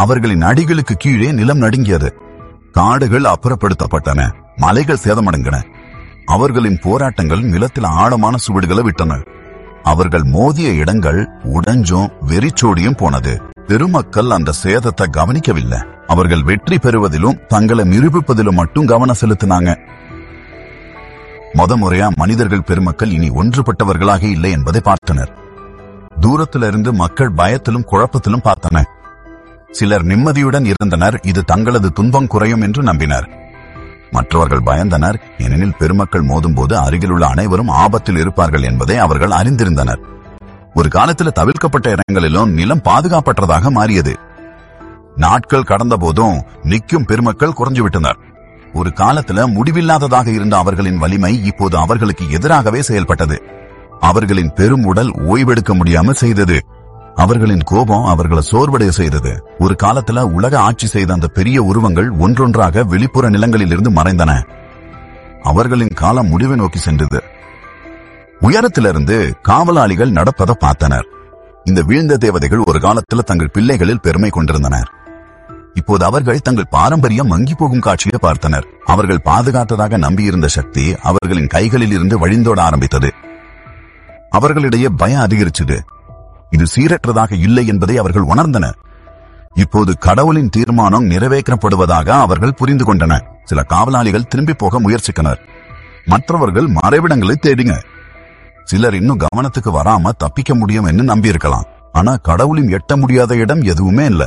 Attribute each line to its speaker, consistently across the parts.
Speaker 1: அவர்களின் அடிகளுக்கு கீழே நிலம் நடுங்கியது. காடுகள் அப்புறப்படுத்தப்பட்டன, மலைகள் சேதமடைந்தன. அவர்களின் போராட்டங்கள் நிலத்தில் ஆழமான சுவடுகளை விட்டன. அவர்கள் மோதிய இடங்கள் உடைஞ்சும் வெறிச்சோடியும் போனது. பெருமக்கள் அந்த சேதத்தை கவனிக்கவில்லை. அவர்கள் வெற்றி பெறுவதிலும் தங்களை நிரூபிப்பதிலும் மட்டும் கவனம் செலுத்தினாங்க. முறையா மனிதர்கள் பெருமக்கள் இனி ஒன்றுபட்டவர்களாக இல்லை என்பதை பார்த்தனர். தூரத்திலிருந்து மக்கள் பயத்திலும் குழப்பத்திலும் பார்த்தனர். சிலர் நிம்மதியுடன் இருந்தனர், இது தங்களது துன்பம் குறையும் என்று நம்பினர். மற்றவர்கள் பயந்தனர், ஏனெனில் பெருமக்கள் மோதும் போது அருகிலுள்ள அனைவரும் ஆபத்தில் இருப்பார்கள் என்பதை அவர்கள் அறிந்திருந்தனர். ஒரு காலத்தில் தவிர்க்கப்பட்ட இடங்களிலும் நிலம் பாதுகாப்பற்றதாக மாறியது. நாட்கள் கடந்த போதும் நிற்கும் பெருமக்கள் குறைஞ்சுவிட்டனர். ஒரு காலத்துல முடிவில்லாததாக இருந்த அவர்களின் வலிமை இப்போது அவர்களுக்கு எதிராகவே செயல்பட்டது. அவர்களின் பெரும் உடல் ஓய்வெடுக்க முடியாமல் செய்தது. அவர்களின் கோபம் அவர்களை சோர்வடைய செய்தது. ஒரு காலத்துல உலக ஆட்சி செய்த அந்த பெரிய உருவங்கள் ஒன்றொன்றாக வெளிப்புற நிலங்களிலிருந்து மறைந்தன. அவர்களின் காலம் முடிவை நோக்கி சென்றது. உயரத்திலிருந்து காவலாளிகள் நடப்பதை பார்த்தனர். இந்த வீழ்ந்த தேவதைகள் ஒரு காலத்தில் தங்கள் பிள்ளைகளில் பெருமை கொண்டிருந்தனர். இப்போது அவர்கள் தங்கள் பாரம்பரியம் மங்கி போகும் காட்சியை பார்த்தனர். அவர்கள் பாதுகாத்ததாக நம்பியிருந்த சக்தி அவர்களின் கைகளில் இருந்து வழிந்தோட ஆரம்பித்தது. அவர்களிடையே பயம் அதிகரிச்சது. இது சீரற்றதாக இல்லை என்பதை அவர்கள் உணர்ந்தனர். இப்போது கடவுளின் தீர்மானம் நிறைவேற்றப்படுவதாக அவர்கள் புரிந்து கொண்டனர். சில காவலாளிகள் திரும்பி போக முயற்சித்தனர். மற்றவர்கள் மறைவிடங்களை தேடிங்க. சிலர் இன்னும் கவனத்துக்கு வராம தப்பிக்க முடியும் என்று நம்பியிருக்கலாம். ஆனா கடவுளின் எட்ட முடியாத இடம் எதுவுமே இல்லை.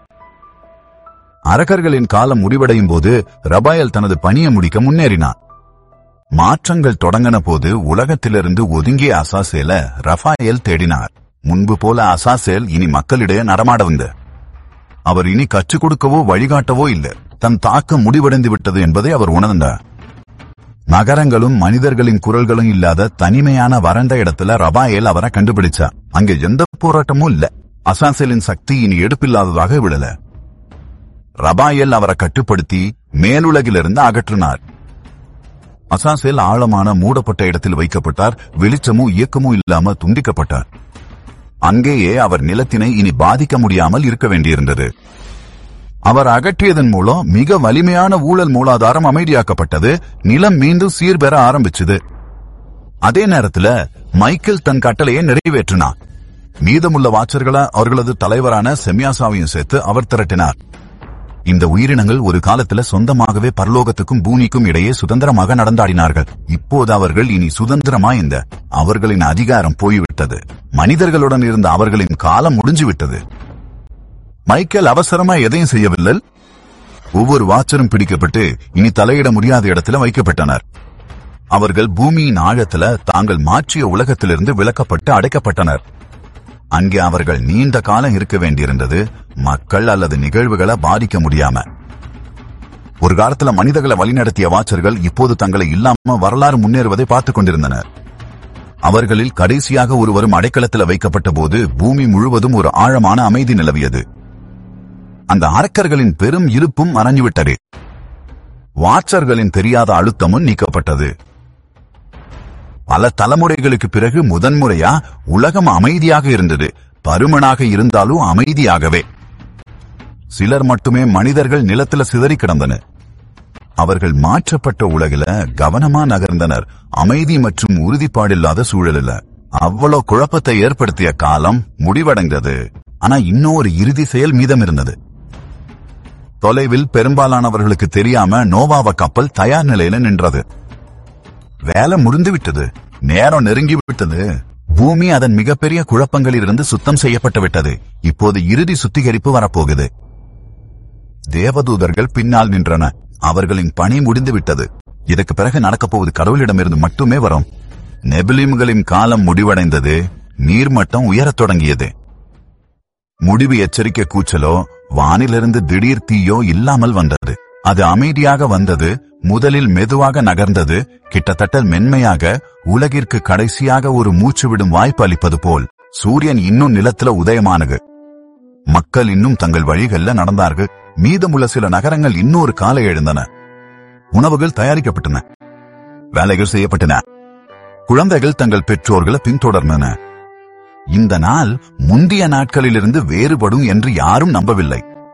Speaker 1: அரக்கர்களின் காலம் முடிவடையும் போது ரபாயல் தனது பணியை முடிக்க முன்னேறினார். மாற்றங்கள் தொடங்கின போது உலகத்திலிருந்து ஒதுங்கிய அசாசேல ரபாயல் தேடினார். முன்பு போல அசாசேல் இனி மக்களிடையே நடமாட வந்த. அவர் இனி கற்றுக் கொடுக்கவோ வழிகாட்டவோ இல்லை. தன் தாக்கம் முடிவடைந்து விட்டது என்பதை அவர் உணர்ந்தார். நகரங்களும் மனிதர்களின் குரல்களும் இல்லாத தனிமையான வறண்ட இடத்துல ரபாயல் அவரை கண்டுபிடிச்சார். அங்கே எந்த போராட்டமும் இல்ல. அசாசேலின் சக்தி இனி எடுப்பில்லாததாக விடல. ரபாயல் அவரை கட்டுப்படுத்தி மேலுலகிலிருந்து அகற்றினார். அசாசேல் ஆழமான மூடப்பட்ட இடத்தில் வைக்கப்பட்டார். வெளிச்சமும் இயக்கமும் இல்லாம துண்டிக்கப்பட்டார். அங்கேயே அவர் நிலத்தினை இனி பாதிக்க முடியாமல் இருக்க வேண்டியிருந்தது. அவர் அகற்றியதன் மூலம் மிக வலிமையான ஊழல் மூலாதாரம் அமைதியாக்கப்பட்டது. நிலம் மீண்டும் சீர்பெற ஆரம்பிச்சது. அதே நேரத்தில் மைக்கேல் தன் கட்டளையை நிறைவேற்றினார். மீதமுள்ள வாச்சர்களை அவர்களது தலைவரான செமியாசாவையும் சேர்த்து அவர் திரட்டினார். இந்த உயிரினங்கள் ஒரு காலத்துல சொந்தமாகவே பரலோகத்துக்கும் பூமிக்கும் இடையே சுதந்திரமாக நடந்தாடினார்கள். இப்போது அவர்கள் இனி சுதந்திரமா இந்த அவர்களின் அதிகாரம் போய்விட்டது. மனிதர்களுடன் இருந்த அவர்களின் காலம் முடிஞ்சுவிட்டது. மைக்கேல் அவசரமா எதையும் செய்யவில்லை. ஒவ்வொரு வாச்சரும் பிடிக்கப்பட்டு இனி தலையிட முடியாத இடத்துல வைக்கப்பட்டனர். அவர்கள் பூமியின் ஆழத்துல தாங்கள் மாற்றிய உலகத்திலிருந்து விலக்கப்பட்டு அடைக்கப்பட்டனர். அங்கே அவர்கள் நீண்ட காலம் இருக்க வேண்டியிருந்தது, மக்கள் அல்லது நிகழ்வுகளை பாதிக்க முடியாம. ஒரு காலத்துல மனிதர்களை வழிநடத்திய வாச்சர்கள் இப்போது தங்களை இல்லாம வரலாறு முன்னேறுவதை பார்த்துக் கொண்டிருந்தனர். அவர்களில் கடைசியாக ஒருவரும் அடைக்கலத்தில் வைக்கப்பட்ட போது பூமி முழுவதும் ஒரு ஆழமான அமைதி நிலவியது. அந்த அரக்கர்களின் பெரும் இருப்பும் மறைஞ்சுவிட்டது. வாச்சர்களின் தெரியாத அழுத்தமும் நீக்கப்பட்டது. பல தலைமுறைகளுக்கு பிறகு முதன்முறையா உலகம் அமைதியாக இருந்தது. பருமனாக இருந்தாலும் அமைதியாகவே. சிலர் மட்டுமே மனிதர்கள் நிலத்துல சிதறி கிடந்தனர். அவர்கள் மாற்றப்பட்ட உலகில கவனமா நகர்ந்தனர். அமைதி மற்றும் உறுதிப்பாடில்லாத சூழலில் அவ்வளவு குழப்பத்தை ஏற்படுத்திய காலம் முடிவடைந்தது. ஆனா இன்னொரு இறுதி செயல் மீதம் இருந்தது. தொலைவில் பெரும்பாலானவர்களுக்கு தெரியாம நோவாவ கப்பல் தயார் நிலையில நின்றது. வேலை முடிந்து விட்டது. நேரம் நெருங்கி விட்டது. பூமி அதன் மிகப்பெரிய குழப்பங்களில் இருந்து சுத்தம் செய்யப்பட்டு விட்டது. இப்போது இறுதி சுத்திகரிப்பு வரப்போகுது. தேவதூதர்கள் பின்னால் நின்றன. அவர்களின் பணி முடிந்து விட்டது. இதற்கு பிறகு நடக்கப் போவது கடவுளிடமிருந்து மட்டுமே வரும். நெபிலிம்களின் காலம் முடிவடைந்தது. நீர்மட்டம் உயரத் தொடங்கியது. முடிவு எச்சரிக்கை கூச்சலோ வானிலிருந்து திடீர் தீயோ இல்லாமல் வந்தது. அது அமைதியாக வந்தது. முதலில் மெதுவாக நகர்ந்தது. கிட்டத்தட்ட மென்மையாக, உலகிற்கு கடைசியாக ஒரு மூச்சு விடும் வாய்ப்பு அளிப்பது போல். சூரியன் இன்னும் நிலத்துல உதயமானது. மக்கள் இன்னும் தங்கள் வழிகள்ல நடந்தார்கள். மீதமுள்ள சில நகரங்கள் இன்னொரு காலை எழுந்தன. உணவுகள் தயாரிக்கப்பட்டன. வேலைகள் செய்யப்பட்டன. குழந்தைகள் தங்கள் பெற்றோர்களை பின்தொடர்ந்தன. இந்த நாள் முந்தைய நாட்களிலிருந்து வேறுபடும் என்று யாரும் நம்பவில்லை.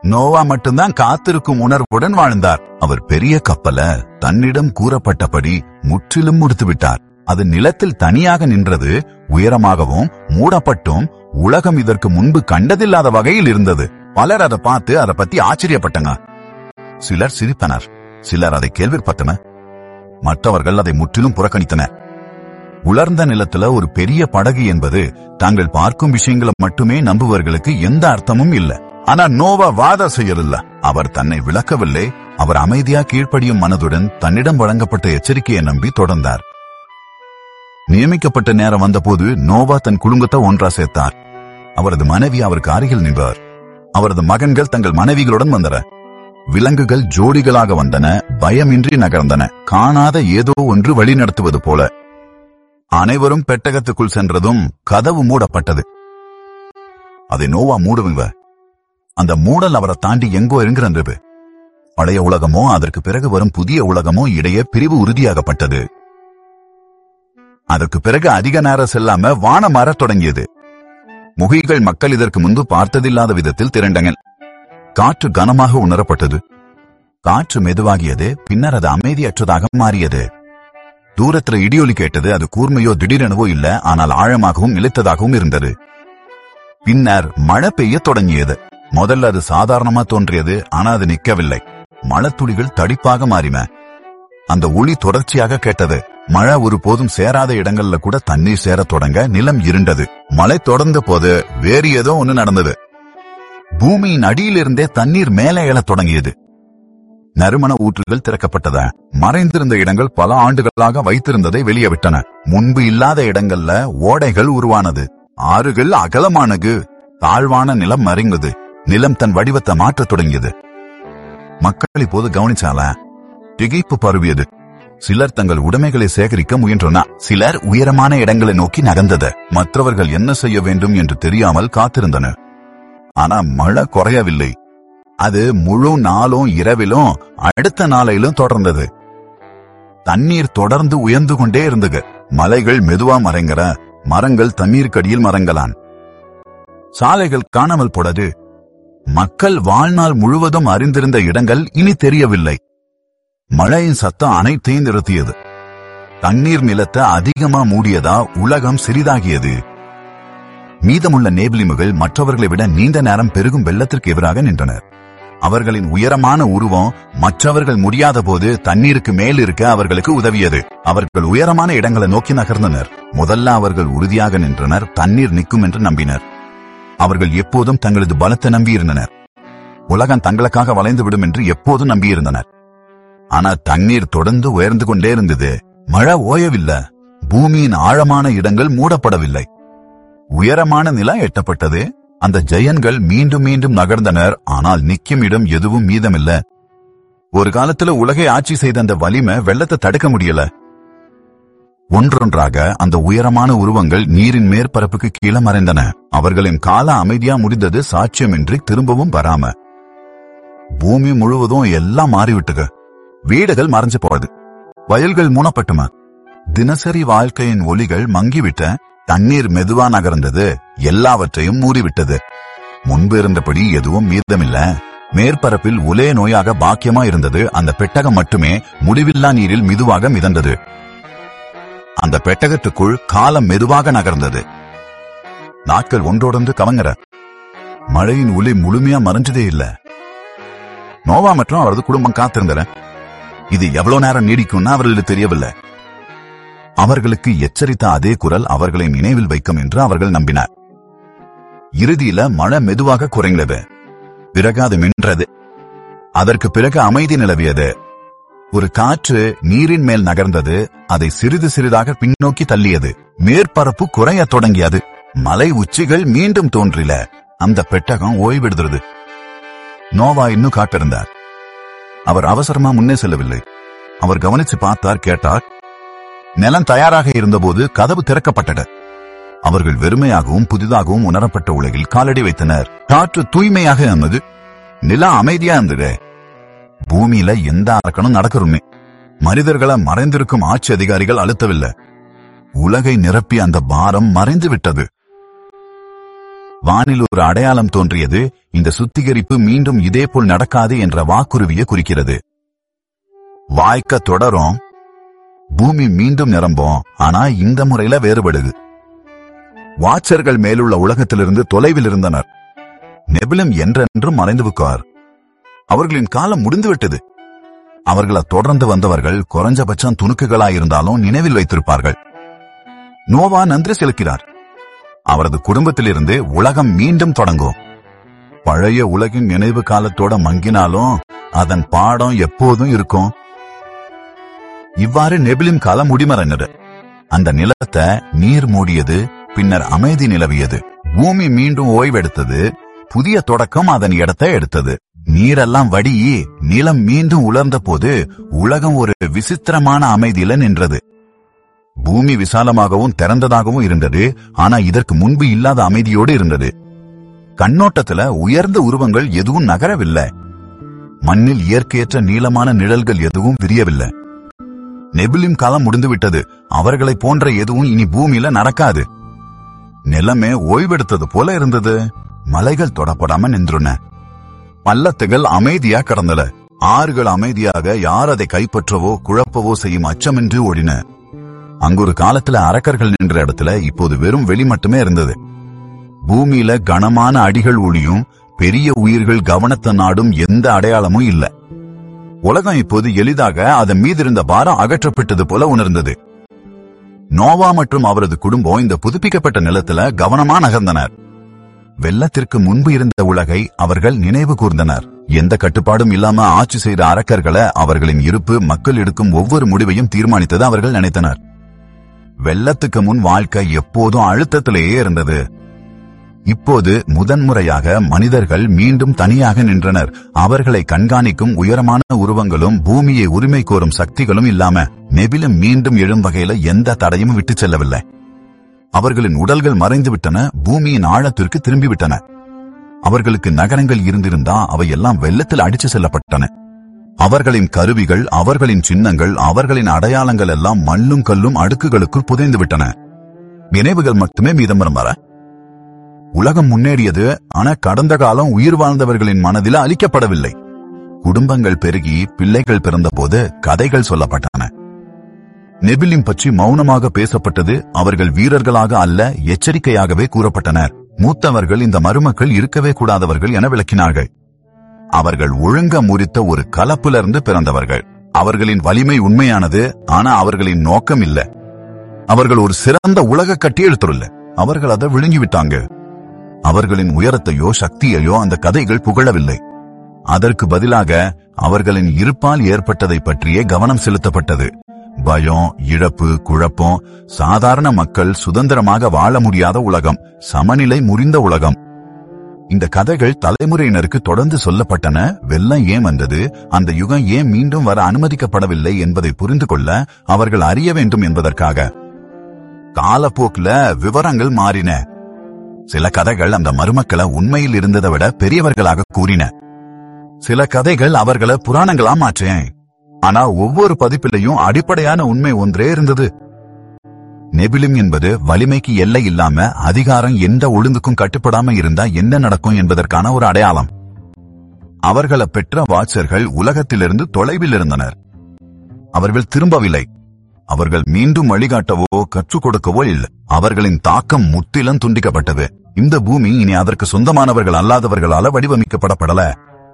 Speaker 1: நோவா மட்டும்தான் காத்திருக்கும் உணர்வுடன் வாழ்ந்தார். அவர் பெரிய கப்பல தன்னிடம் கூறப்பட்டபடி முற்றிலும் முடித்து விட்டார். அது நிலத்தில் தனியாக நின்றது, உயரமாகவும் மூடப்பட்டும் உலகம் இதற்கு முன்பு கண்டதில்லாத வகையில் இருந்தது. பலர் அதை பார்த்து அதை பத்தி ஆச்சரியப்பட்டங்க. சிலர் சிரித்தனர், சிலர் அதை கேள்விப்பட்டனர், மற்றவர்கள் அதை முற்றிலும் புறக்கணித்தனர். உலர்ந்த நிலத்துல ஒரு பெரிய படகு என்பது தாங்கள் பார்க்கும் விஷயங்களை மட்டுமே நம்புவர்களுக்கு எந்த அர்த்தமும் இல்லை. ஆனா நோவா வாதம் செய்யவில்லை. அவர் தன்னை விளக்கவில்லை. அவர் அமைதியா கீழ்ப்படியும் மனதுடன் தன்னிடம் வழங்கப்பட்ட எச்சரிக்கையை நம்பி தொடர்ந்தார். நியமிக்கப்பட்ட நேரம் வந்தபோது நோவா தன் குடும்பத்தை ஒன்றா சேர்த்தார். அவரது மனைவி அவருக்கு அருகில் நின்றார். அவரது மகன்கள் தங்கள் மனைவிகளுடன் வந்தனர். விலங்குகள் ஜோடிகளாக வந்தன, பயமின்றி நகர்ந்தன, காணாத ஏதோ ஒன்று வழி நடத்துவது போல. அனைவரும் பெட்டகத்துக்குள் சென்றதும் கதவு மூடப்பட்டது. அதை நோவா மூடுவ. அந்த மூடல் அவரை தாண்டி எங்கோ இருங்கிறது. பழைய உலகமோ அதற்கு பிறகு வரும் புதிய உலகமோ இடையே பிரிவு உறுதியாகப்பட்டது. அதற்கு பிறகு அதிக நேரம் செல்லாம வானம் மாறத் தொடங்கியது. முகில்கள் மக்கள் இதற்கு முன்பு பார்த்ததில்லாத விதத்தில் திரண்டங்கள். காற்று கனமாக உணரப்பட்டது. காற்று மெதுவாகியது, பின்னர் அது அமைதியற்றதாக மாறியது. தூரத்துல இடியொலி கேட்டது. அது கூர்மையோ திடீரெனவோ இல்ல, ஆனால் ஆழமாகவும் நிலைத்ததாகவும் இருந்தது. பின்னர் மழை பெய்ய தொடங்கியது. முதல்ல அது சாதாரணமா தோன்றியது, ஆனா அது நிற்கவில்லை. மழைத்துளிகள் தடிப்பாக மாறின. அந்த ஒளி தொடர்ச்சியாக கேட்டது. மழை ஒரு போதும் சேராத இடங்கள்ல கூட தண்ணீர் சேர தொடங்க நிலம் இருண்டது. மழை தொடர்ந்த போது வேறு ஏதோ ஒண்ணு நடந்தது. பூமியின் அடியிலிருந்தே தண்ணீர் மேலே எழத் தொடங்கியது. நறுமண ஊற்றுகள் திறக்கப்பட்டத. மறைந்திருந்த இடங்கள் பல ஆண்டுகளாக வைத்திருந்ததை வெளியே விட்டன. முன்பு இல்லாத இடங்கள்ல ஓடைகள் உருவானது. ஆறுகள் அகலமானது. தாழ்வான நிலம் மறைந்தது. நிலம் தன் வடிவத்தை மாற்றத் தொடங்கியது. மக்கள் இப்போது கவனிச்சால திகைப்பு பரவியது. சிலர் தங்கள் உடைமைகளை சேகரிக்க முயன்றனர். சிலர் உயரமான இடங்களை நோக்கி நகர்ந்தது. மற்றவர்கள் என்ன செய்ய வேண்டும் என்று தெரியாமல் காத்திருந்தனர். ஆனா மழை குறையவில்லை. அது முழு நாளும் இரவிலும் அடுத்த நாளையிலும் தொடர்ந்தது. தண்ணீர் தொடர்ந்து உயர்ந்து கொண்டே இருந்தது. மலைகள் மெதுவா மறைங்கிற, மரங்கள் தண்ணீருக்கடியில் மறங்கலான். சாலைகள் காணாமல் போனது. மக்கள் வாழ்நாள் முழுவதும் அறிந்திருந்த இடங்கள் இனி தெரியவில்லை. மழையின் சத்தம் அனைத்தையும் நிறுத்தியது. தண்ணீர் நிலத்தை அதிகமா மூடியதா உலகம் சிறிதாகியது. மீதமுள்ள நேபிலிமுகள் மற்றவர்களை விட நீண்ட நேரம் பெருகும் வெள்ளத்திற்கு எதிராக நின்றனர். அவர்களின் உயரமான உருவம் மற்றவர்கள் முடியாத போது தண்ணீருக்கு மேல் இருக்க அவர்களுக்கு உதவியது. அவர்கள் உயரமான இடங்களை நோக்கி நகர்ந்தனர். முதல்ல அவர்கள் உறுதியாக நின்றனர். தண்ணீர் நிற்கும் என்று நம்பினர். அவர்கள் எப்போதும் தங்களது பலத்தை நம்பியிருந்தனர். உலகம் தங்களுக்காக வளைந்து விடும் என்று எப்போதும் நம்பியிருந்தனர். ஆனா தண்ணீர் தொடர்ந்து உயர்ந்து கொண்டே இருந்தது. மழை ஓயவில்லை. பூமியின் ஆழமான இடங்கள் மூடப்படவில்லை. உயரமான நிலம் எட்டப்பட்டது. அந்த ஜெயன்கள் மீண்டும் மீண்டும் நகர்ந்தனர். ஆனால் நிற்கும் இடம் எதுவும் மீதமில்ல. ஒரு காலத்துல உலகை ஆட்சி செய்த அந்த வலிமை வெள்ளத்தை தடுக்க முடியல. ஒன்றொன்றாக அந்த உயரமான உருவங்கள் நீரின் மேற்பரப்புக்கு கீழே மறைந்தன. அவர்களின் கால அமைதியா முடிந்தது, சாட்சியமின்றி திரும்பவும் வராம. பூமி முழுவதும் எல்லாம் மாறிவிட்டுக. வீடுகள் மறைஞ்சு போறது. வயல்கள் மூடப்பட்டுமா. தினசரி வாழ்க்கையின் ஒளிகள் மங்கிவிட்ட. தண்ணீர் மெதுவா நகர்ந்தது. எல்லாவற்றையும் மூடிவிட்டது. முன்பு இருந்தபடி எதுவும் மீதமில்ல. மேற்பரப்பில் ஒரே நோயாக பாக்கியமா இருந்தது. அந்த பெட்டகம் மட்டுமே முடிவில்லா நீரில் மெதுவாக மிதந்தது. அந்த பெட்டகத்துக்குள் காலம் மெதுவாக நகர்ந்தது. நாட்கள் ஒன்றோடொன்று கவங்கற. மழையின் ஒளி முழுமையா மறைஞ்சதே இல்ல. நோவா மற்றும் அவரது குடும்பம் காத்திருந்தனர். இது எவ்வளவு நேரம் நீடிக்கும்னு அவர்களுக்கு தெரியவில்லை. அவர்களுக்கு எச்சரித்த அதே குரல் அவர்களை நினைவில் வைக்கும் என்று அவர்கள் நம்பினார். இறுதியில மழை மெதுவாக குறைந்தது. பிறகு அது மின்றது. அதற்கு பிறகு அமைதி நிலவியது. ஒரு காற்று நீரின் மேல் நகர்ந்தது. அதை சிறிது சிறிதாக பின்னோக்கி தள்ளியது. மேற்பரப்பு குறைய தொடங்கியது. மலை உச்சிகள் மீண்டும் தோன்றில. அந்த பெட்டகம் ஓய்வெடுத்தது. நோவா இன்னும் காட்டிருந்தார். அவர் அவசரமா முன்னே செல்லவில்லை. அவர் கவனிச்சு பார்த்தார், கேட்டார். நிலம் தயாராக இருந்தபோது கதவு திறக்கப்பட்டது. அவர்கள் வெறுமையாகவும் புதிதாகவும் உணரப்பட்ட உலகில் காலடி வைத்தனர். காற்று தூய்மையாக இருந்தது. நிலம் அமைதியா இருந்தது. பூமியில எந்த அரக்கனும் நடக்கணுமே. மனிதர்களை மறைந்திருக்கும் ஆட்சி அதிகாரிகள் அழுத்தவில்லை. உலகை நிரப்பி அந்த பாரம் மறைந்து விட்டது. வானில் ஒரு அடையாளம் தோன்றியது. இந்த சுத்திகரிப்பு மீண்டும் இதேபோல் நடக்காது என்ற வாக்குறுதியை குறிக்கிறது. வாய்க்க தொடரும். பூமி மீண்டும் நிரம்பும். ஆனா இந்த முறையில வேறுபடுது. வாட்சர்கள் மேலுள்ள உலகத்திலிருந்து தொலைவில் இருந்தனர். நெபிலும் என்றென்றும் மறைந்து விட்டார். அவர்களின் காலம் முடிந்துவிட்டது. அவர்களை தொடர்ந்து வந்தவர்கள் குறைஞ்சபட்சம் துணுக்குகளாயிருந்தாலும் நினைவில் வைத்திருப்பார்கள். நோவா நன்றி செலுத்தினார். அவரது குடும்பத்திலிருந்து உலகம் மீண்டும் தொடங்கும். பழைய உலகின் நினைவு காலத்தோட மங்கினாலும் அதன் பாடம் எப்போதும் இருக்கும். இவ்வாறு நெபிலிம் காலம் முடிமறைந்தது. அந்த நிலத்தை நீர் மூடியது. பின்னர் அமைதி நிலவியது. பூமி மீண்டும் ஓய்வெடுத்தது. புதிய தொடக்கம் அதன் இடத்தை எடுத்தது. நீரெல்லாம் வடியி நிலம் மீண்டும் உலர்ந்த போது உலகம் ஒரு விசித்திரமான அமைதியில நின்றது. பூமி விசாலமாகவும் திறந்ததாகவும் இருந்தது. ஆனா இதற்கு முன்பு இல்லாத அமைதியோடு இருந்தது. கண்ணோட்டத்துல உயர்ந்த உருவங்கள் எதுவும் நகரவில்லை. மண்ணில் இயற்கையற்ற நீளமான நிழல்கள் எதுவும் விரியவில்லை. நெபிலிம் காலம் முடிந்துவிட்டது. அவர்களை போன்ற எதுவும் இனி பூமியில நடக்காது. நிலமே ஓய்வெடுத்தது போல இருந்தது. மலைகள் தொடப்படாம நின்றுன. பள்ளத்துகள் அமைதியா கடந்தன. ஆறுகள் அமைதியாக யார் அதை கைப்பற்றவோ குழப்பவோ செய்யும் அச்சமின்றி ஓடின. அங்கொரு காலத்துல அரக்கர்கள் நின்ற இடத்துல இப்போது வெறும் வெளி மட்டுமே இருந்தது. பூமியில கனமான அடிகள் ஒளியும் பெரிய உயிர்கள் கவனத்தை நாடும் எந்த அடையாளமும் இல்ல. உலகம் இப்போது எளிதாக அதன் மீதிருந்த பாரம் அகற்றப்பட்டது போல உணர்ந்தது. நோவா மற்றும் அவரது குடும்பம் இந்த புதுப்பிக்கப்பட்ட நிலத்துல கவனமா நகர்ந்தனர். வெள்ளத்திற்கு முன்பு இருந்த உலகை அவர்கள் நினைவு கூர்ந்தனர். எந்த கட்டுப்பாடும் இல்லாம ஆட்சி செய்த அரக்கர்களை அவர்களின் இருப்பு மக்கள் எடுக்கும் ஒவ்வொரு முடிவையும் தீர்மானித்தது அவர்கள் நினைத்தனர். வெள்ளத்துக்கு முன் வாழ்க்கை எப்போதும் அழுத்தத்திலேயே இருந்தது. இப்போது முதன்முறையாக மனிதர்கள் மீண்டும் தனியாக நின்றனர். அவர்களை கண்காணிக்கும் உயரமான உருவங்களும் பூமியை உரிமை கோரும் சக்திகளும் இல்லாம நெபிலும் மீண்டும் எழும் வகையில எந்த தடையும் விட்டு செல்லவில்லை. அவர்களின் உடல்கள் மறைந்துவிட்டன. பூமியின் ஆழத்திற்கு திரும்பிவிட்டன. அவர்களுக்கு நகரங்கள் இருந்திருந்தா அவையெல்லாம் வெள்ளத்தில் அடிச்சு செல்லப்பட்டன. அவர்களின் கருவிகள், அவர்களின் சின்னங்கள், அவர்களின் அடையாளங்கள் எல்லாம் மண்ணும் கல்லும் அடுக்குகளுக்குள் புதைந்து விட்டன. நினைவுகள் மட்டுமே மீதம் வர. உலகம் முன்னேறியது. ஆனா கடந்த காலம் உயிர் வாழ்ந்தவர்களின் மனதில் அளிக்கப்படவில்லை. குடும்பங்கள் பெருகி பிள்ளைகள் பிறந்த போது கதைகள் சொல்லப்பட்டன. நெபிலிம் பற்றி மௌனமாக பேசப்பட்டது. அவர்கள் வீரர்களாக அல்ல, எச்சரிக்கையாகவே கூறப்பட்டனர். மூத்தவர்கள் இந்த மருமக்கள் இருக்கவே கூடாதவர்கள் என விளக்கினார்கள். அவர்கள் ஒழுங்க முறித்த ஒரு கலப்பிலிருந்து பிறந்தவர்கள். அவர்களின் வலிமை உண்மையானது. ஆனா அவர்களின் நோக்கம் இல்ல. அவர்கள் ஒரு சிறந்த உலக கட்டி எழுத்துள்ள. அவர்கள் அதை விழுங்கிவிட்டாங்க. அவர்களின் உயரத்தையோ சக்தியையோ அந்த கதைகள் புகழவில்லை. அதற்கு பதிலாக அவர்களின் இருப்பால் ஏற்பட்டதை பற்றியே கவனம் செலுத்தப்பட்டது. பயம், இழப்பு, குழப்பம், சாதாரண மக்கள் சுதந்திரமாக வாழ முடியாத உலகம், சமநிலை முறிந்த உலகம். இந்த கதைகள் தலைமுறையினருக்கு தொடர்ந்து சொல்லப்பட்டன. வெள்ளம் ஏன் வந்தது, அந்த யுகம் ஏன் மீண்டும் வர அனுமதிக்கப்படவில்லை என்பதை புரிந்து கொள்ள அவர்கள் அறிய வேண்டும் என்பதற்காக. காலப்போக்குல விவரங்கள் மாறின. சில கதைகள் அந்த மருமக்களை உண்மையில் இருந்ததை விட பெரியவர்களாக கூறின. சில கதைகள் அவர்களை புராணங்களா மாற்றேன். ஆனா ஒவ்வொரு பதிப்பிலையும் அடிப்படையான உண்மை ஒன்றே இருந்தது. நெபிலிம் என்பது வலிமைக்கு எல்லை இல்லாம அதிகாரம் எந்த ஒழுங்குக்கும் கட்டுப்படாம இருந்தா என்ன நடக்கும் என்பதற்கான ஒரு அடையாளம். அவர்களை பெற்ற வாட்சர்கள் உலகத்திலிருந்து தொலைவில் இருந்தனர். அவர்கள் திரும்பவில்லை. அவர்கள் மீண்டும் வழிகாட்டவோ கற்றுக் கொடுக்கவோ இல்லை. அவர்களின் தாக்கம் முற்றிலும் துண்டிக்கப்பட்டது. இந்த பூமி இனி அதற்கு சொந்தமானவர்கள் அல்லாதவர்களால வடிவமைக்கப்படப்படல.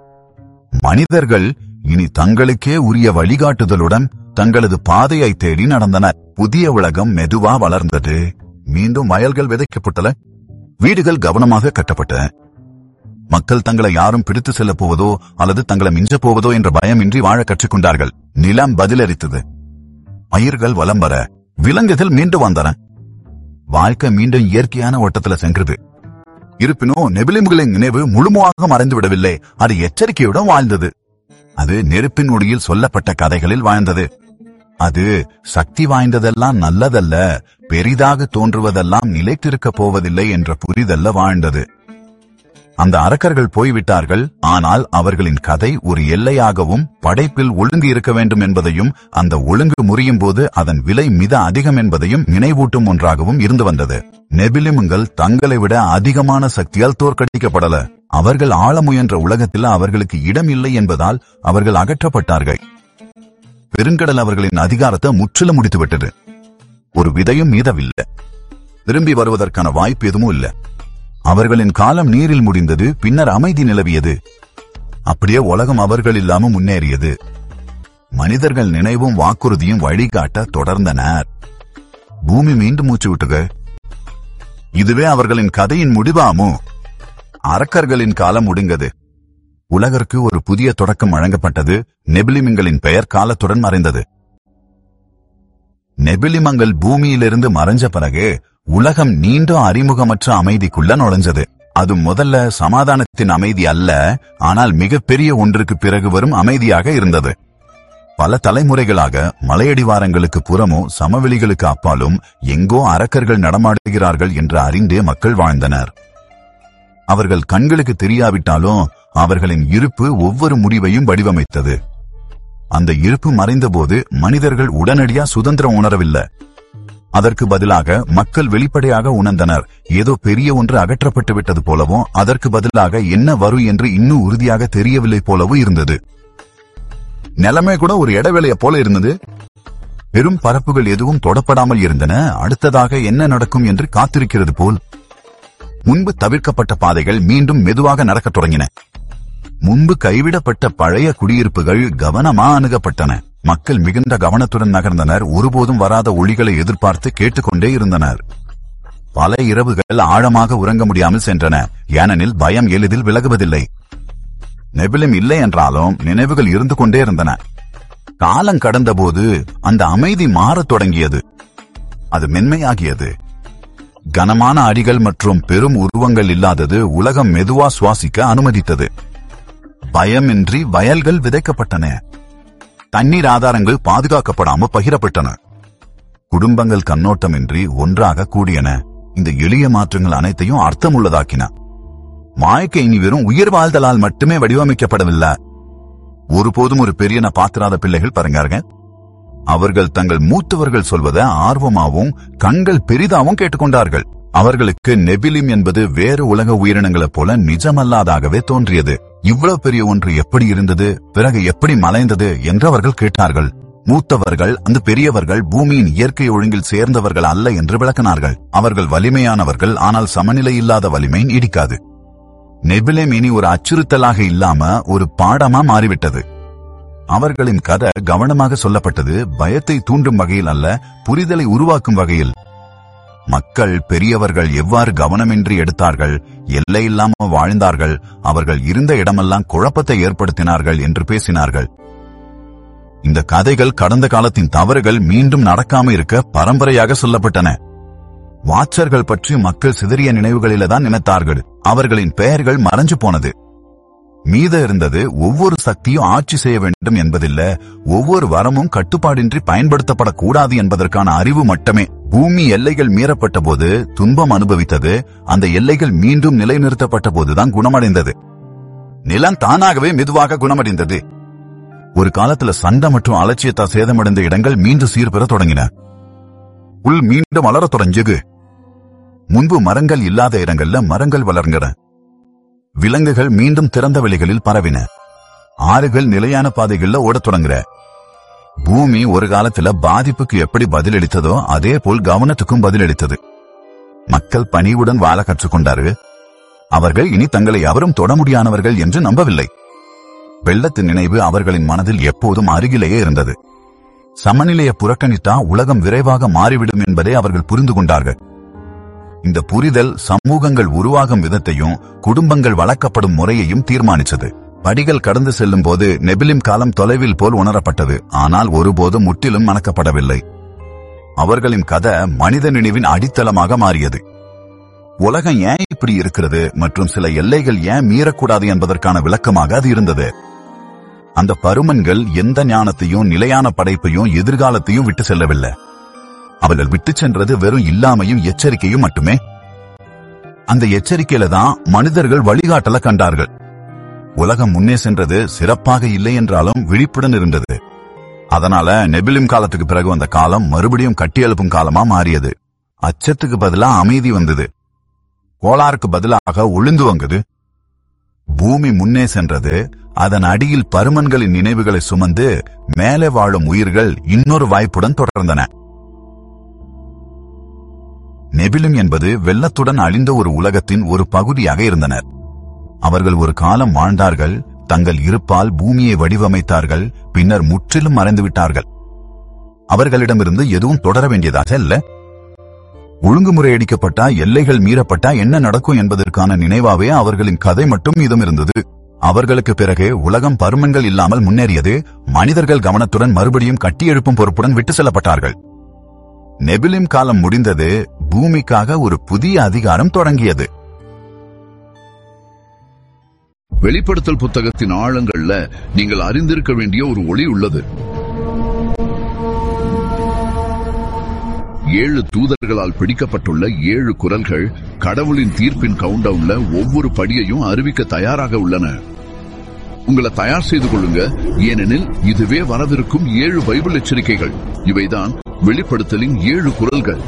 Speaker 1: மனிதர்கள் இனி தங்களுக்கே உரிய வழிகாட்டுதலுடன் தங்களது பாதையை தேடி நடந்தனர். புதிய உலகம் மெதுவா வளர்ந்தது. மீண்டும் வயல்கள் விதைக்கப்பட்டன. வீடுகள் கவனமாக கட்டப்பட்ட. மக்கள் தங்களை யாரும் பிடித்து செல்ல போவதோ அல்லது தங்களை மிஞ்ச போவதோ என்ற பயமின்றி வாழ கற்றுக்கொண்டார்கள். நிலம் பதிலளித்தது. பயிர்கள் வலம் வர, விலங்குகள் மீண்டும் வந்தன. வாழ்க்கை மீண்டும் இயற்கையான ஓட்டத்துல சென்றது. இருப்பினும் நெபிலிம்களின் நினைவு முழுமையாக மறைந்து விடவில்லை. அது எச்சரிக்கையுடன் வாழ்ந்தது. அது நெருப்பின் ஒளியில் சொல்லப்பட்ட கதைகளில் வாழ்ந்தது. அது சக்தி வாய்ந்ததெல்லாம் நல்லதல்ல, பெரிதாக தோன்றுவதெல்லாம் நிலைத்திருக்க போவதில்லை என்ற புரிதல்ல வாழ்ந்தது. அந்த அரக்கர்கள் போய்விட்டார்கள். ஆனால் அவர்களின் கதை ஒரு எல்லையாகவும் படைப்பில் ஒழுங்கு இருக்க வேண்டும் என்பதையும் அந்த ஒழுங்கு முறியும் போது அதன் விலை மிக அதிகம் என்பதையும் நினைவூட்டும் ஒன்றாகவும் இருந்து வந்தது. நெபிலிம்கள் தங்களை விட அதிகமான சக்தியால் தோற்கடிக்கப்படல. அவர்கள் ஆள முயன்ற உலகத்தில் அவர்களுக்கு இடம் இல்லை என்பதால் அவர்கள் அகற்றப்பட்டார்கள். பெருங்கடல் அவர்களின் அதிகாரத்தை முற்றிலும் முடித்துவிட்டது. ஒரு விதையும் மீதவில்லை. திரும்பி வருவதற்கான வாய்ப்பு எதுவும் இல்லை. அவர்களின் காலம் நீரில் முடிந்தது. பின்னர் அமைதி நிலவியது. அப்படியே உலகம் அவர்கள் இல்லாம முன்னேறியது. மனிதர்கள் நினைவும் வாக்குறுதியும் வழிகாட்ட தொடர்ந்தனர். பூமி மீண்டும் மூச்சு விட்டுக. இதுவே அவர்களின் கதையின் முடிவாமோ? அரக்கர்களின் காலம் முடிந்தது. உலகிற்கு ஒரு புதிய தொடக்கம் வழங்கப்பட்டது. நெபிலிம்களின் பெயர் காலத்துடன் மறைந்தது. நெபிலிம்கள் பூமியிலிருந்து மறைஞ்ச பிறகு உலகம் நீண்ட அறிமுகமற்ற அமைதிக்குள்ள நுழைஞ்சது. அது முதல்ல சமாதானத்தின் அமைதி அல்ல, ஆனால் மிகப்பெரிய ஒன்றுக்கு பிறகு வரும் அமைதியாக இருந்தது. பல தலைமுறைகளாக மலையடிவாரங்களுக்கு புறமோ சமவெளிகளுக்கு அப்பாலும் எங்கோ அரக்கர்கள் நடமாடுகிறார்கள் என்று அறிந்தே மக்கள் வாழ்ந்தனர். அவர்கள் கண்களுக்கு தெரியாவிட்டாலும் அவர்களின் இருப்பு ஒவ்வொரு முடிவையும் வடிவமைத்தது. அந்த இருப்பு மறைந்தபோது மனிதர்கள் உடனடியா சுதந்திரம் உணரவில்லை. அதற்கு பதிலாக மக்கள் வெளிப்படையாக உணர்ந்தனர். ஏதோ பெரிய ஒன்று அகற்றப்பட்டு விட்டது போலவும் அதற்கு பதிலாக என்ன வரும் என்று இன்னும் உறுதியாக தெரியவில்லை போலவும் இருந்தது. நிலைமை கூட ஒரு இடைவேளைய போல இருந்தது. பெரும் பரப்புகள் எதுவும் தொடப்படாமல் இருந்தன. அடுத்ததாக என்ன நடக்கும் என்று காத்திருக்கிறது போல். முன்பு தவிர்க்கப்பட்ட பாதைகள் மீண்டும் மெதுவாக நடக்கத் தொடங்கின. முன்பு கைவிடப்பட்ட பழைய குடியிருப்புகள் கவனமா அணுகப்பட்டன. மக்கள் மிகுந்த கவனத்துடன் நகர்ந்தனர். ஒருபோதும் வராத ஒளிகளை எதிர்பார்த்து கேட்டுக்கொண்டே இருந்தனர். பல இரவுகள் ஆழமாக உறங்க முடியாமல் சென்றன. ஏனெனில் பயம் எளிதில் விலகுவதில்லை. நெபிலிம் இல்லை என்றாலும் நினைவுகள் இருந்து கொண்டே இருந்தன. காலம் கடந்தபோது அந்த அமைதி மாறத் தொடங்கியது. அது மென்மையாகியது. கனமான அடிகள் மற்றும் பெரும் உருவங்கள் இல்லாதது உலகம் மெதுவா சுவாசிக்க அனுமதித்தது. பயமின்றி வயல்கள் விதைக்கப்பட்டன. தண்ணீர் ஆதாரங்கள் பாதுகாக்கப்படாமல் பகிரப்பட்டன. குடும்பங்கள் கண்ணோட்டமின்றி ஒன்றாக கூடியன. இந்த எளிய மாற்றங்கள் அனைத்தையும் அர்த்தமுள்ளதாக்கின. வாழ்க்கை இனி வெறும் உயிர் வாழ்தலால் மட்டுமே வடிவமைக்கப்படவில்லை. ஒருபோதும் ஒரு பெரியன பாத்திராத பிள்ளைகள் பாருங்க. அவர்கள் தங்கள் மூத்தவர்கள் சொல்வதை ஆர்வமாகவும் கண்கள் பெரிதாகவும் கேட்டுக்கொண்டார்கள். அவர்களுக்கு நெபிலிம் என்பது வேறு உலக உயிரினங்களைப் போல நிஜமல்லாதாகவே தோன்றியது. இவ்வளவு பெரிய ஒன்று எப்படி இருந்தது, பிறகு எப்படி மலைந்தது என்று அவர்கள் கேட்டார்கள். மூத்தவர்கள் அந்த பெரியவர்கள் பூமியின் இயற்கை ஒழுங்கில் சேர்ந்தவர்கள் அல்ல என்று விளக்கினார்கள். அவர்கள் வலிமையானவர்கள், ஆனால் சமநிலை இல்லாத வலிமை நீடிக்காது. நெபிலிம் இனி ஒரு அச்சுறுத்தலாக இல்லாம ஒரு பாடமா மாறிவிட்டது. அவர்களின் கதை கவனமாக சொல்லப்பட்டது. பயத்தை தூண்டும் வகையில் அல்ல, புரிதலை உருவாக்கும் வகையில். மக்கள் பெரியவர்கள் எவ்வாறு கவனமின்றி எடுத்தார்கள், எல்லையில்லாம வாழ்ந்தார்கள், அவர்கள் இருந்த இடமெல்லாம் குழப்பத்தை ஏற்படுத்தினார்கள் என்று பேசினார்கள். இந்த கதைகள் கடந்த காலத்தின் தவறுகள் மீண்டும் நடக்காம இருக்க பரம்பரையாக சொல்லப்பட்டன. வாட்சர்கள் பற்றி மக்கள் சிதறிய நினைவுகளில தான் நினைத்தார்கள். அவர்களின் பெயர்கள் மறைஞ்சு போனது. மீத இருந்தது ஒவ்வொரு சக்தியும் ஆட்சி செய்ய வேண்டும் என்பதில்ல, ஒவ்வொரு வரமும் கட்டுப்பாடின்றி பயன்படுத்தப்படக்கூடாது என்பதற்கான அறிவு மட்டுமே. பூமி எல்லைகள் மீறப்பட்ட போது துன்பம் அனுபவித்தது. அந்த எல்லைகள் மீண்டும் நிலைநிறுத்தப்பட்ட போதுதான் குணமடைந்தது. நிலம் தானாகவே மெதுவாக குணமடைந்தது. ஒரு காலத்துல சண்டை மற்றும் அலட்சியத்தால் சேதமடைந்த இடங்கள் மீண்டும் சீர்பெற தொடங்கின. புல் மீண்டும் வளர தொடங்கியது. முன்பு மரங்கள் இல்லாத இடங்கள்ல மரங்கள் வளர்ந்தன. விலங்குகள் மீண்டும் திறந்த வெளிகளில் பரவின. ஆறுகள் நிலையான பாதைகள்ல ஓடத் தொடங்குற. பூமி ஒரு காலத்துல பாதிப்புக்கு எப்படி பதிலளித்ததோ அதே போல் கவனத்துக்கும் பதிலளித்தது. மக்கள் பணிவுடன் வாழ கற்றுக்கொண்டாரு. அவர்கள் இனி தங்களை எவரும் தொட முடியாதவர்கள் என்று நம்பவில்லை. வெள்ளத்தின் நினைவு அவர்களின் மனதில் எப்போதும் அருகிலேயே இருந்தது. சமநிலையை புறக்கணித்தா உலகம் விரைவாக மாறிவிடும் என்பதை அவர்கள் புரிந்து கொண்டார்கள். இந்த புரிதல் சமூகங்கள் உருவாகும் விதத்தையும் குடும்பங்கள் வளர்க்கப்படும் முறையையும் தீர்மானித்தது. படிகள் கடந்து செல்லும் போது நெபிலிம் காலம் தொலைவில் போல் உணரப்பட்டது. ஆனால் ஒருபோதும் முற்றிலும் மணக்கப்படவில்லை. அவர்களின் கதை மனித நினைவின் அடித்தளமாக மாறியது. உலகம் ஏன் இப்படி இருக்கிறது மற்றும் சில எல்லைகள் ஏன் மீறக்கூடாது என்பதற்கான விளக்கமாக அது இருந்தது. அந்த பருமன்கள் எந்த ஞானத்தையும் நிலையான படைப்பையும் எதிர்காலத்தையும் விட்டு செல்லவில்லை. அவர்கள் விட்டு சென்றது வெறும் இல்லாமையும் எச்சரிக்கையும் மட்டுமே. அந்த எச்சரிக்கையில தான் மனிதர்கள் வழிகாட்டல கண்டார்கள். உலகம் முன்னே சென்றது சிறப்பாக இல்லை என்றாலும் விழிப்புடன் இருந்தது. அதனால நெபிலிம் காலத்துக்கு பிறகு வந்த காலம் மறுபடியும் கட்டி எழுப்பும் காலமா மாறியது. அச்சத்துக்கு பதிலா அமைதி வந்தது. கோளாறுக்கு பதிலாக ஒளிந்து வந்தது. பூமி முன்னே சென்றது. அதன் அடியில் பருமன்களின் நினைவுகளை சுமந்து மேலே வாழும் உயிர்கள் இன்னொரு வாய்ப்புடன் தொடர்ந்தன. நெபிலிம் என்பது வெள்ளத்துடன் அழிந்த ஒரு உலகத்தின் ஒரு பகுதியாக இருந்தனர். அவர்கள் ஒரு காலம் வாழ்ந்தார்கள், தங்கள் இருப்பால் பூமியை வடிவமைத்தார்கள், பின்னர் முற்றிலும் மறைந்துவிட்டார்கள். அவர்களிடமிருந்து எதுவும் தொடர வேண்டியதாக இல்ல. ஒழுங்குமுறையடிக்கப்பட்டா, எல்லைகள் மீறப்பட்டா என்ன நடக்கும் என்பதற்கான நினைவாவே அவர்களின் கதை மட்டும் மீதம் இருந்தது. அவர்களுக்கு பிறகு உலகம் பருமன்கள் இல்லாமல் முன்னேறியது. மனிதர்கள் கவனத்துடன் மறுபடியும் கட்டியெழுப்பும் பொறுப்புடன் விட்டு செல்லப்பட்டார்கள். நெபிலிம் காலம் முடிந்தது. பூமிக்காக ஒரு புதிய அதிகாரம் தொடங்கியது.
Speaker 2: வெளிப்படுத்தல் புத்தகத்தின் ஆழங்கள்ல நீங்கள் அறிந்திருக்க வேண்டிய ஒரு ஒளி உள்ளது. 7 தூதர்களால் பிடிக்கப்பட்டுள்ள 7 குரல்கள் கடவுளின் தீர்ப்பின் கவுண்டவுன்ல ஒவ்வொரு படியையும் அறிவிக்க தயாராக உள்ளன. உங்களை தயார் செய்து கொள்ளுங்க, ஏனெனில் இதுவே வரவிருக்கும் 7 பைபிள் எச்சரிக்கைகள். இவைதான் வெளிப்படுத்தலின் 7 குரல்கள்.